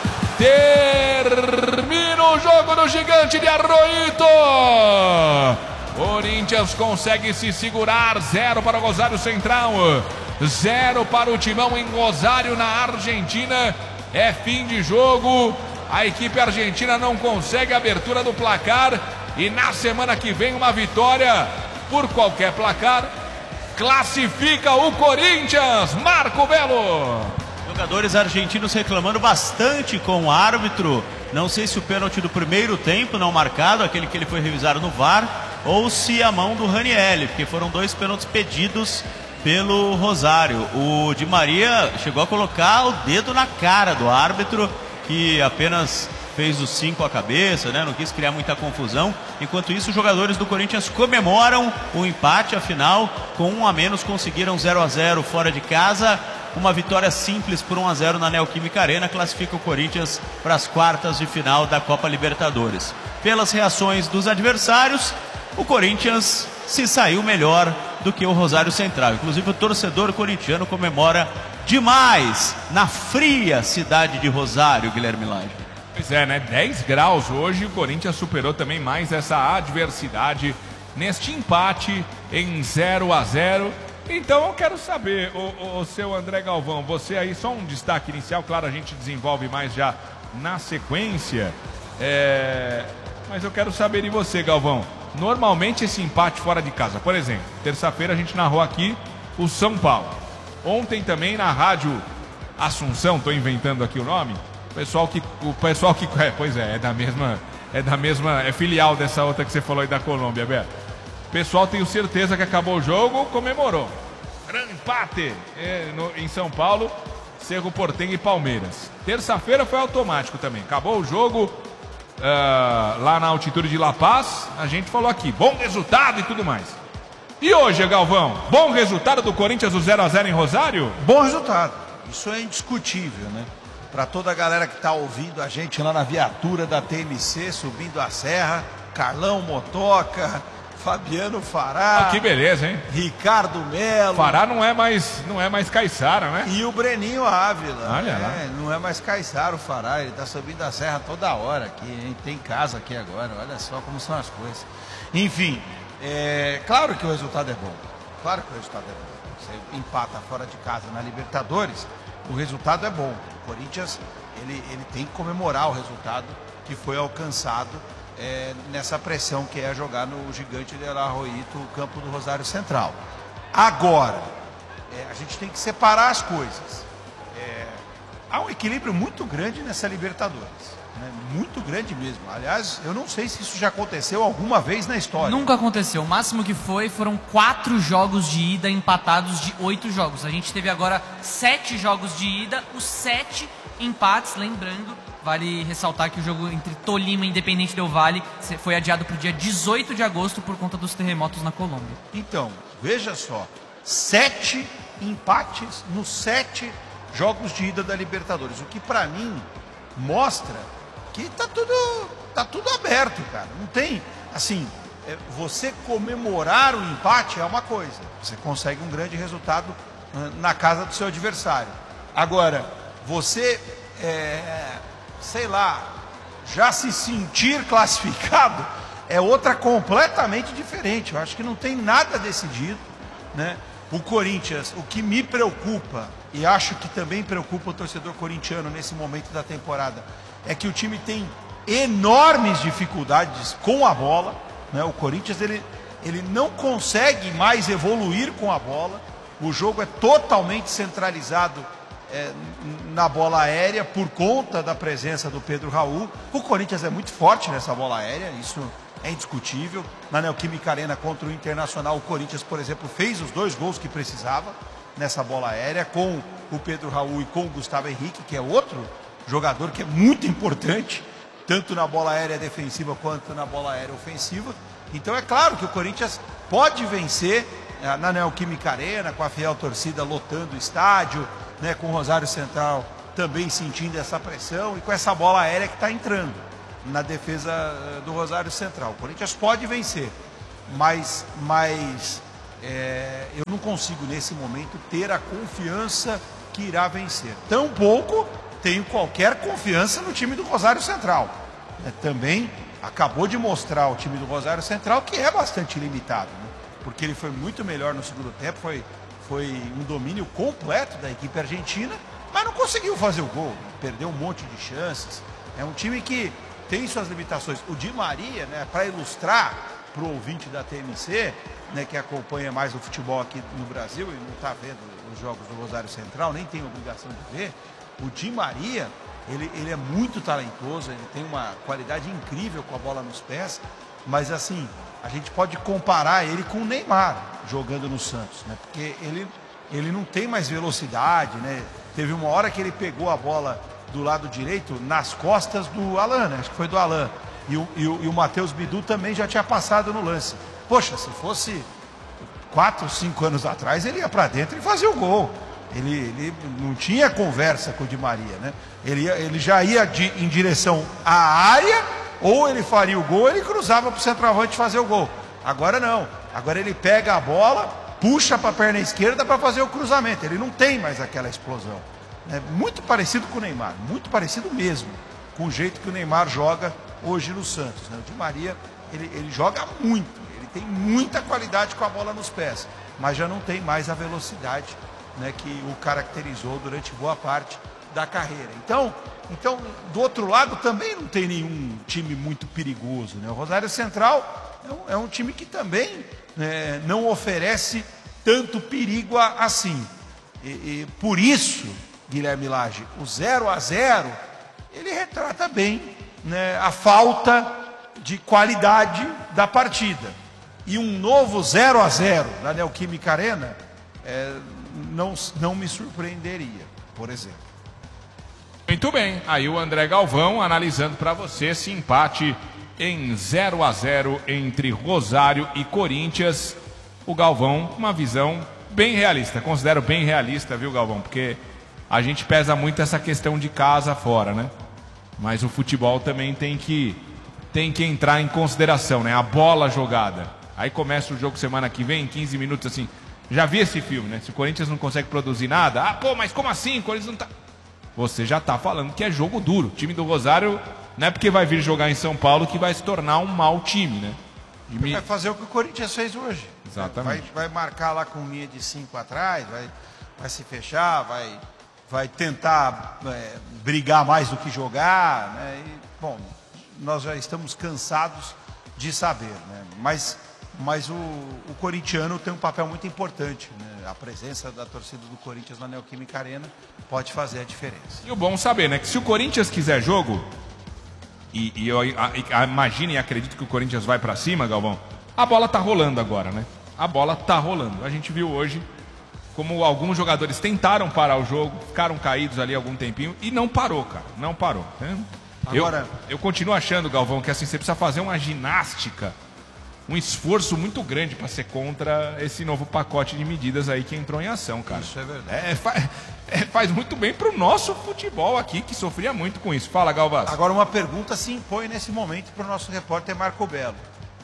Termina o jogo no Gigante de Arroito. Corinthians consegue se segurar, zero para o Rosário Central, zero para o Timão em Rosário, na Argentina. É fim de jogo, a equipe argentina não consegue a abertura do placar e na semana que vem uma vitória por qualquer placar classifica o Corinthians. Marco Belo.
Jogadores argentinos reclamando bastante com o árbitro. Não sei se o pênalti do primeiro tempo não marcado, aquele que ele foi revisar no V A R, ou se a mão do Ranieri, porque foram dois pênaltis pedidos pelo Rosário. O Di Maria chegou a colocar o dedo na cara do árbitro, que apenas fez o cinco à cabeça, né? Não quis criar muita confusão. Enquanto isso, os jogadores do Corinthians comemoram o empate, afinal, com um a menos conseguiram zero a zero fora de casa. Uma vitória simples por um a zero na Neoquímica Arena classifica o Corinthians para as quartas de final da Copa Libertadores. Pelas reações dos adversários, o Corinthians se saiu melhor do que o Rosário Central. Inclusive o torcedor corintiano comemora demais na fria cidade de Rosário, Guilherme Lage.
Pois é, né? dez graus hoje, o Corinthians superou também mais essa adversidade neste empate em zero a zero. Então eu quero saber, o, o seu André Galvão, você aí, só um destaque inicial, claro, a gente desenvolve mais já na sequência, é... mas eu quero saber de você, Galvão. Normalmente esse empate fora de casa, por exemplo, terça-feira a gente narrou aqui o São Paulo. Ontem também na rádio Assunção, estou inventando aqui o nome, o pessoal que, o pessoal que, é, pois é, é da mesma, é da mesma, é filial dessa outra que você falou aí da Colômbia, Beto. O pessoal, tenho certeza que acabou o jogo, comemorou. Grande empate é, no, em São Paulo, Cerro Porteño e Palmeiras. Terça-feira foi automático também. Acabou o jogo uh, lá na altitude de La Paz. A gente falou aqui, bom resultado e tudo mais. E hoje, Galvão, bom resultado do Corinthians, o zero a zero em Rosário?
Bom resultado. Isso é indiscutível, né? Para toda a galera que está ouvindo a gente lá na viatura da T M C, subindo a serra, Carlão Motoca, Fabiano Fará.
Ah, que beleza, hein?
Ricardo Melo.
Fará não é mais, não é mais Caiçara, né?
E o Breninho Ávila.
Olha
é,
lá.
Não é mais Caiçara o Fará, ele tá subindo a serra toda hora aqui, hein? Tem casa aqui agora, olha só como são as coisas. Enfim, é, claro que o resultado é bom. Claro que o resultado é bom. Você empata fora de casa na Libertadores, o resultado é bom. O Corinthians, ele, ele tem que comemorar o resultado que foi alcançado É, nessa pressão que é jogar no Gigante de Arroito, o campo do Rosário Central. Agora, é, a gente tem que separar as coisas. É, há um equilíbrio muito grande nessa Libertadores, né? Muito grande mesmo. Aliás, eu não sei se isso já aconteceu alguma vez na história.
Nunca aconteceu. O máximo que foi foram quatro jogos de ida empatados de oito jogos. A gente teve agora sete jogos de ida, os sete empates, lembrando. Vale ressaltar que o jogo entre Tolima e Independente Del Valle foi adiado para o dia dezoito de agosto por conta dos terremotos na Colômbia.
Então, veja só, sete empates nos sete jogos de ida da Libertadores, o que para mim mostra que tá tudo, tá tudo aberto, cara. Não tem, assim, é, você comemorar o empate é uma coisa, você consegue um grande resultado uh, na casa do seu adversário. Agora, você... É, sei lá, já se sentir classificado é outra completamente diferente. Eu acho que não tem nada decidido, né? O Corinthians, o que me preocupa, e acho que também preocupa o torcedor corintiano nesse momento da temporada, é que o time tem enormes dificuldades com a bola, né? O Corinthians, ele ele não consegue mais evoluir com a bola. O jogo é totalmente centralizado é, na bola aérea por conta da presença do Pedro Raul. O Corinthians é muito forte nessa bola aérea, isso é indiscutível. Na Neoquímica Arena contra o Internacional, o Corinthians, por exemplo, fez os dois gols que precisava nessa bola aérea, com o Pedro Raul e com o Gustavo Henrique, que é outro jogador que é muito importante, tanto na bola aérea defensiva quanto na bola aérea ofensiva. Então é claro que o Corinthians pode vencer na Neoquímica Arena, com a fiel torcida lotando o estádio, né, com o Rosário Central também sentindo essa pressão e com essa bola aérea que está entrando na defesa do Rosário Central. O Corinthians pode vencer, mas, mas é, eu não consigo nesse momento ter a confiança que irá vencer. Tampouco tenho qualquer confiança no time do Rosário Central. É, também acabou de mostrar o time do Rosário Central que é bastante limitado, né? Porque ele foi muito melhor no segundo tempo, foi, foi um domínio completo da equipe argentina, mas não conseguiu fazer o gol, perdeu um monte de chances. É um time que tem suas limitações. O Di Maria, né, para ilustrar para o ouvinte da T M C, né, que acompanha mais o futebol aqui no Brasil e não está vendo os jogos do Rosário Central, nem tem obrigação de ver, o Di Maria, ele, ele é muito talentoso, ele tem uma qualidade incrível com a bola nos pés, mas assim, a gente pode comparar ele com o Neymar jogando no Santos, né? Porque ele, ele não tem mais velocidade, né? Teve uma hora que ele pegou a bola do lado direito nas costas do Alan, né? Acho que foi do Alan. E o, e o, e o Matheus Bidu também já tinha passado no lance. Poxa, se fosse quatro, cinco anos atrás, ele ia para dentro e fazia o gol. Ele, ele não tinha conversa com o Di Maria, né? Ele, ia, ele já ia de, em direção à área, ou ele faria o gol, ele cruzava para o centroavante fazer o gol. Agora não. Agora ele pega a bola, puxa para a perna esquerda para fazer o cruzamento. Ele não tem mais aquela explosão. É muito parecido com o Neymar, muito parecido mesmo com o jeito que o Neymar joga hoje no Santos, né? O Di Maria, ele, ele joga muito, ele tem muita qualidade com a bola nos pés, mas já não tem mais a velocidade, né, que o caracterizou durante boa parte da carreira. Então, então, do outro lado também não tem nenhum time muito perigoso, né? O Rosário Central é um, é um time que também, né, não oferece tanto perigo assim. E, e por isso, Guilherme Lage, o zero a zero, ele retrata bem, né, a falta de qualidade da partida. E um novo zero a zero na Neoquímica Arena é, não, não me surpreenderia, por exemplo.
Muito bem, aí o André Galvão analisando para você esse empate em zero a zero entre Rosário e Corinthians. O Galvão, uma visão bem realista, considero bem realista, viu, Galvão? Porque a gente pesa muito essa questão de casa fora, né? Mas o futebol também tem que, tem que entrar em consideração, né? A bola jogada. Aí começa o jogo semana que vem, quinze minutos assim. Já vi esse filme, né? Se o Corinthians não consegue produzir nada, ah, pô, mas como assim? O Corinthians não tá... Você já tá falando que é jogo duro. O time do Rosário não é porque vai vir jogar em São Paulo que vai se tornar um mau time, né?
Vai fazer o que o Corinthians fez hoje.
Exatamente.
Vai, vai marcar lá com linha de cinco atrás, vai, vai se fechar, vai, vai tentar é, brigar mais do que jogar, né? E, bom, nós já estamos cansados de saber, né? Mas, mas o, o corintiano tem um papel muito importante, né? A presença da torcida do Corinthians na Neoquímica Arena pode fazer a diferença.
E o bom saber, né? Que se o Corinthians quiser jogo, e, e eu imagino e acredito que o Corinthians vai para cima, Galvão, a bola tá rolando agora, né? A bola tá rolando. A gente viu hoje como alguns jogadores tentaram parar o jogo, ficaram caídos ali algum tempinho e não parou, cara. Não parou. Né? Agora... Eu, eu continuo achando, Galvão, que assim, você precisa fazer uma ginástica, um esforço muito grande para ser contra esse novo pacote de medidas aí que entrou em ação, cara.
Isso é verdade.
É, faz, é, faz muito bem pro nosso futebol aqui, que sofria muito com isso. Fala, Galvão.
Agora uma pergunta se impõe nesse momento para o nosso repórter Marco Belo.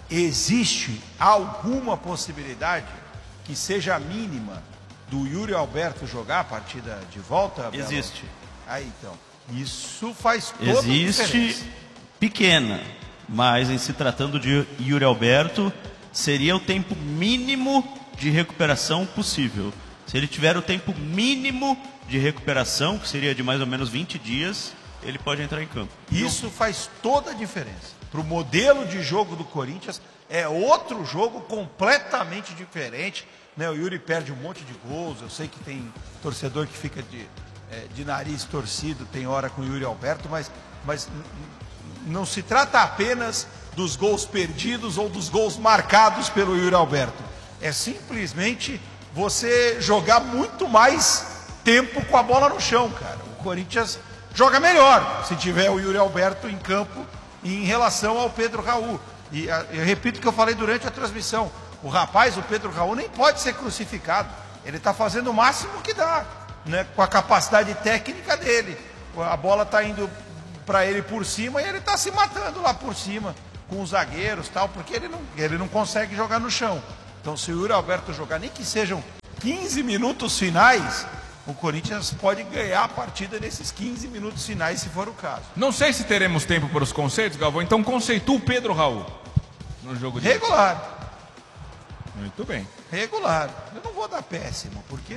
Existe alguma possibilidade que seja mínima do Yuri Alberto jogar a partida de volta, Belo?
Existe.
Aí então, isso faz toda a diferença.
Existe, pequena, mas em se tratando de Yuri Alberto, seria o tempo mínimo de recuperação possível. Se ele tiver o tempo mínimo de recuperação, que seria de mais ou menos vinte dias, ele pode entrar em campo.
Isso faz toda a diferença. para o modelo de jogo do Corinthians, é outro jogo completamente diferente. Né? O Yuri perde um monte de gols, eu sei que tem torcedor que fica de, é, de nariz torcido, tem hora com o Yuri Alberto, mas, mas não se trata apenas dos gols perdidos ou dos gols marcados pelo Yuri Alberto. É simplesmente você jogar muito mais tempo com a bola no chão, cara. O Corinthians joga melhor se tiver o Yuri Alberto em campo em relação ao Pedro Raul. E eu repito o que eu falei durante a transmissão. O rapaz, o Pedro Raul, nem pode ser crucificado. Ele está fazendo o máximo que dá, né, com a capacidade técnica dele. A bola está indo para ele por cima e ele está se matando lá por cima com os zagueiros, tal, porque ele não, ele não consegue jogar no chão. Então, se o Yuri Alberto jogar, nem que sejam quinze minutos finais, o Corinthians pode ganhar a partida nesses quinze minutos finais, se for o caso.
Não sei se teremos tempo para os conceitos, Galvão, então conceitua o Pedro Raul no jogo de
regular.
Hoje. Muito bem.
Regular. Eu não vou dar péssimo, porque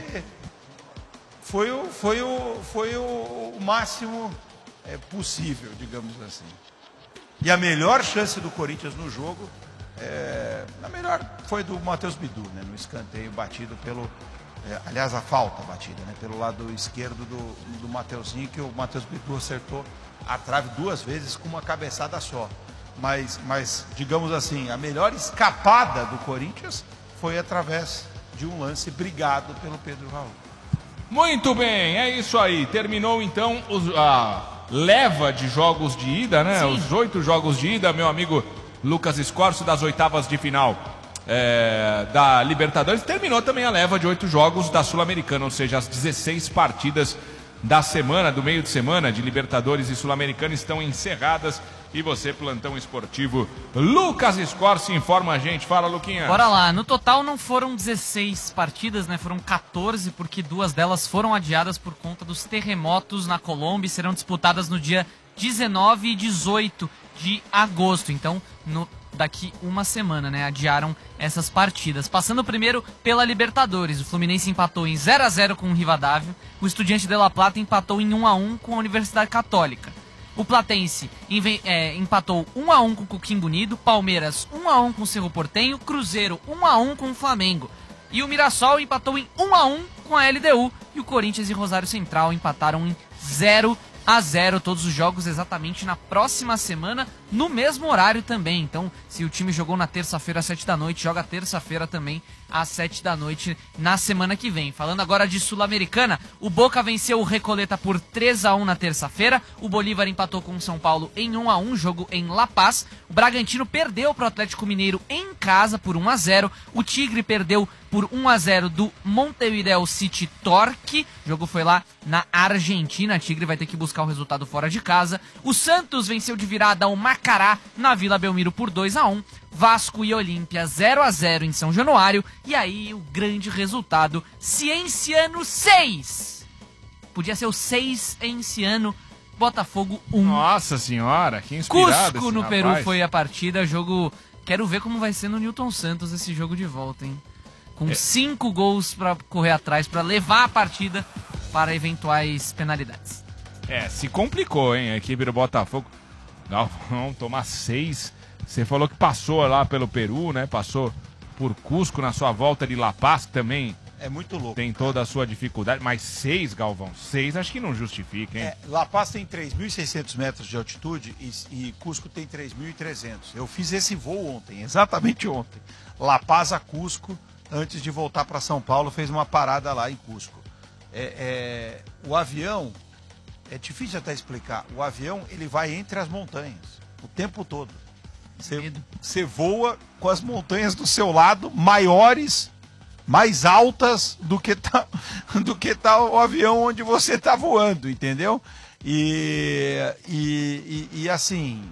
foi o, foi o, foi o máximo é, possível, digamos assim. E a melhor chance do Corinthians no jogo, é, a melhor foi do Matheus Bidu, né, no escanteio batido pelo... É, aliás, a falta batida, né, pelo lado esquerdo do, do Mateuzinho, que o Matheus Bidu acertou a trave duas vezes com uma cabeçada só. Mas, mas, digamos assim, a melhor escapada do Corinthians foi através de um lance brigado pelo Pedro Raul.
Muito bem, é isso aí. Terminou então os, a leva de jogos de ida, né? Sim. Os oito jogos de ida, meu amigo Lucas Escorcio, das oitavas de final é, da Libertadores. Terminou também a leva de oito jogos da Sul-Americana, ou seja, as dezesseis partidas da semana, do meio de semana de Libertadores e Sul-Americana estão encerradas. E você, plantão esportivo Lucas Escorcio, informa a gente. Fala, Luquinha.
Bora lá. No total não foram dezesseis partidas, né? Foram quatorze, porque duas delas foram adiadas por conta dos terremotos na Colômbia e serão disputadas no dia dezenove e dezoito de agosto. Então, no, daqui uma semana, né? Adiaram essas partidas. Passando primeiro pela Libertadores. O Fluminense empatou em zero a zero com o Rivadavia. O Estudiante de La Plata empatou em um a um com a Universidade Católica. O Platense é, empatou um a um com o Coquimbo Unido, Palmeiras um a um com o Cerro Porteño, Cruzeiro um a um com o Flamengo. E o Mirassol empatou em um a um com a L D U e o Corinthians e Rosário Central empataram em zero a zero. Todos os jogos exatamente na próxima semana, no mesmo horário também. Então, se o time jogou na terça-feira às sete da noite, joga terça-feira também às sete da noite na semana que vem. Falando agora de Sul-Americana, o Boca venceu o Recoleta por três a um na terça-feira, o Bolívar empatou com o São Paulo em um a um, jogo em La Paz, o Bragantino perdeu para o Atlético Mineiro em casa por um a zero, o Tigre perdeu por um a zero do Montevideo City Torque, o jogo foi lá na Argentina, a Tigre vai ter que buscar o resultado fora de casa, o Santos venceu de virada o Macará na Vila Belmiro por dois a um, Vasco e Olímpia zero a zero em São Januário. E aí o grande resultado, Cienciano seis. Podia ser o seis em Ciano, Botafogo um.
Nossa senhora, que inspirado.
Cusco no
rapaz.
Peru foi a partida, jogo... Quero ver como vai ser no Newton Santos esse jogo de volta, hein? Com é. cinco gols para correr atrás, para levar a partida para eventuais penalidades.
É, se complicou, hein? A equipe do Botafogo. Não, tomar seis... Você falou que passou lá pelo Peru, né? Passou por Cusco na sua volta de La Paz, que também
é muito louco.
Tem toda a sua dificuldade. Mas seis, Galvão, seis acho que não justifica, hein?
É, La Paz tem três mil e seiscentos metros de altitude e, e Cusco tem três mil e trezentos. Eu fiz esse voo ontem, exatamente ontem. La Paz a Cusco, antes de voltar para São Paulo, fez uma parada lá em Cusco. É, é, o avião, é difícil até explicar, o avião ele vai entre as montanhas o tempo todo. Você voa com as montanhas do seu lado maiores, mais altas do que tá, do que tá o avião onde você tá voando, entendeu? E, e, e, e assim,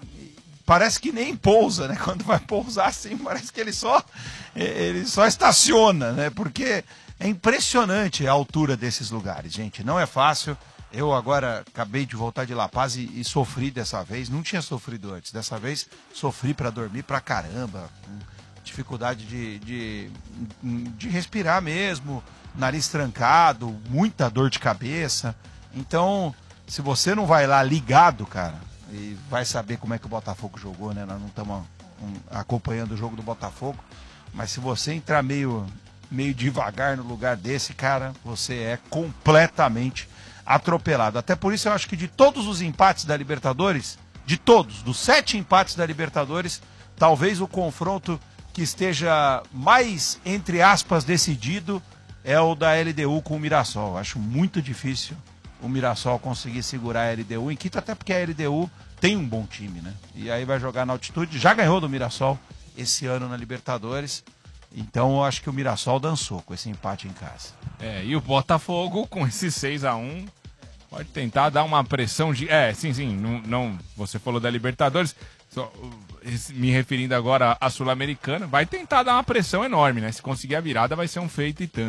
parece que nem pousa, né? Quando vai pousar assim, parece que ele só, ele só estaciona, né? Porque é impressionante a altura desses lugares, gente. Não é fácil. Eu agora acabei de voltar de La Paz e, e sofri dessa vez, não tinha sofrido antes, dessa vez sofri para dormir pra caramba, com dificuldade de, de, de respirar mesmo, nariz trancado, muita dor de cabeça. Então, se você não vai lá ligado, cara, E vai saber como é que o Botafogo jogou, né? Nós não estamos um, acompanhando o jogo do Botafogo. Mas se você entrar meio, meio devagar no lugar desse, cara, você é completamente atropelado. Até por isso eu acho que de todos os empates da Libertadores, de todos, dos sete empates da Libertadores, talvez o confronto que esteja mais, entre aspas, decidido é o da L D U com o Mirassol. Acho muito difícil o Mirassol conseguir segurar a L D U em Quito, até porque a L D U tem um bom time, né? E aí vai jogar na altitude, já ganhou do Mirassol esse ano na Libertadores, então eu acho que o Mirassol dançou com esse empate em casa.
É, e o Botafogo com esse seis a um pode tentar dar uma pressão de... É, sim, sim, não, não, você falou da Libertadores, só, me referindo agora à Sul-Americana, vai tentar dar uma pressão enorme, né? Se conseguir a virada vai ser um feito e tanto.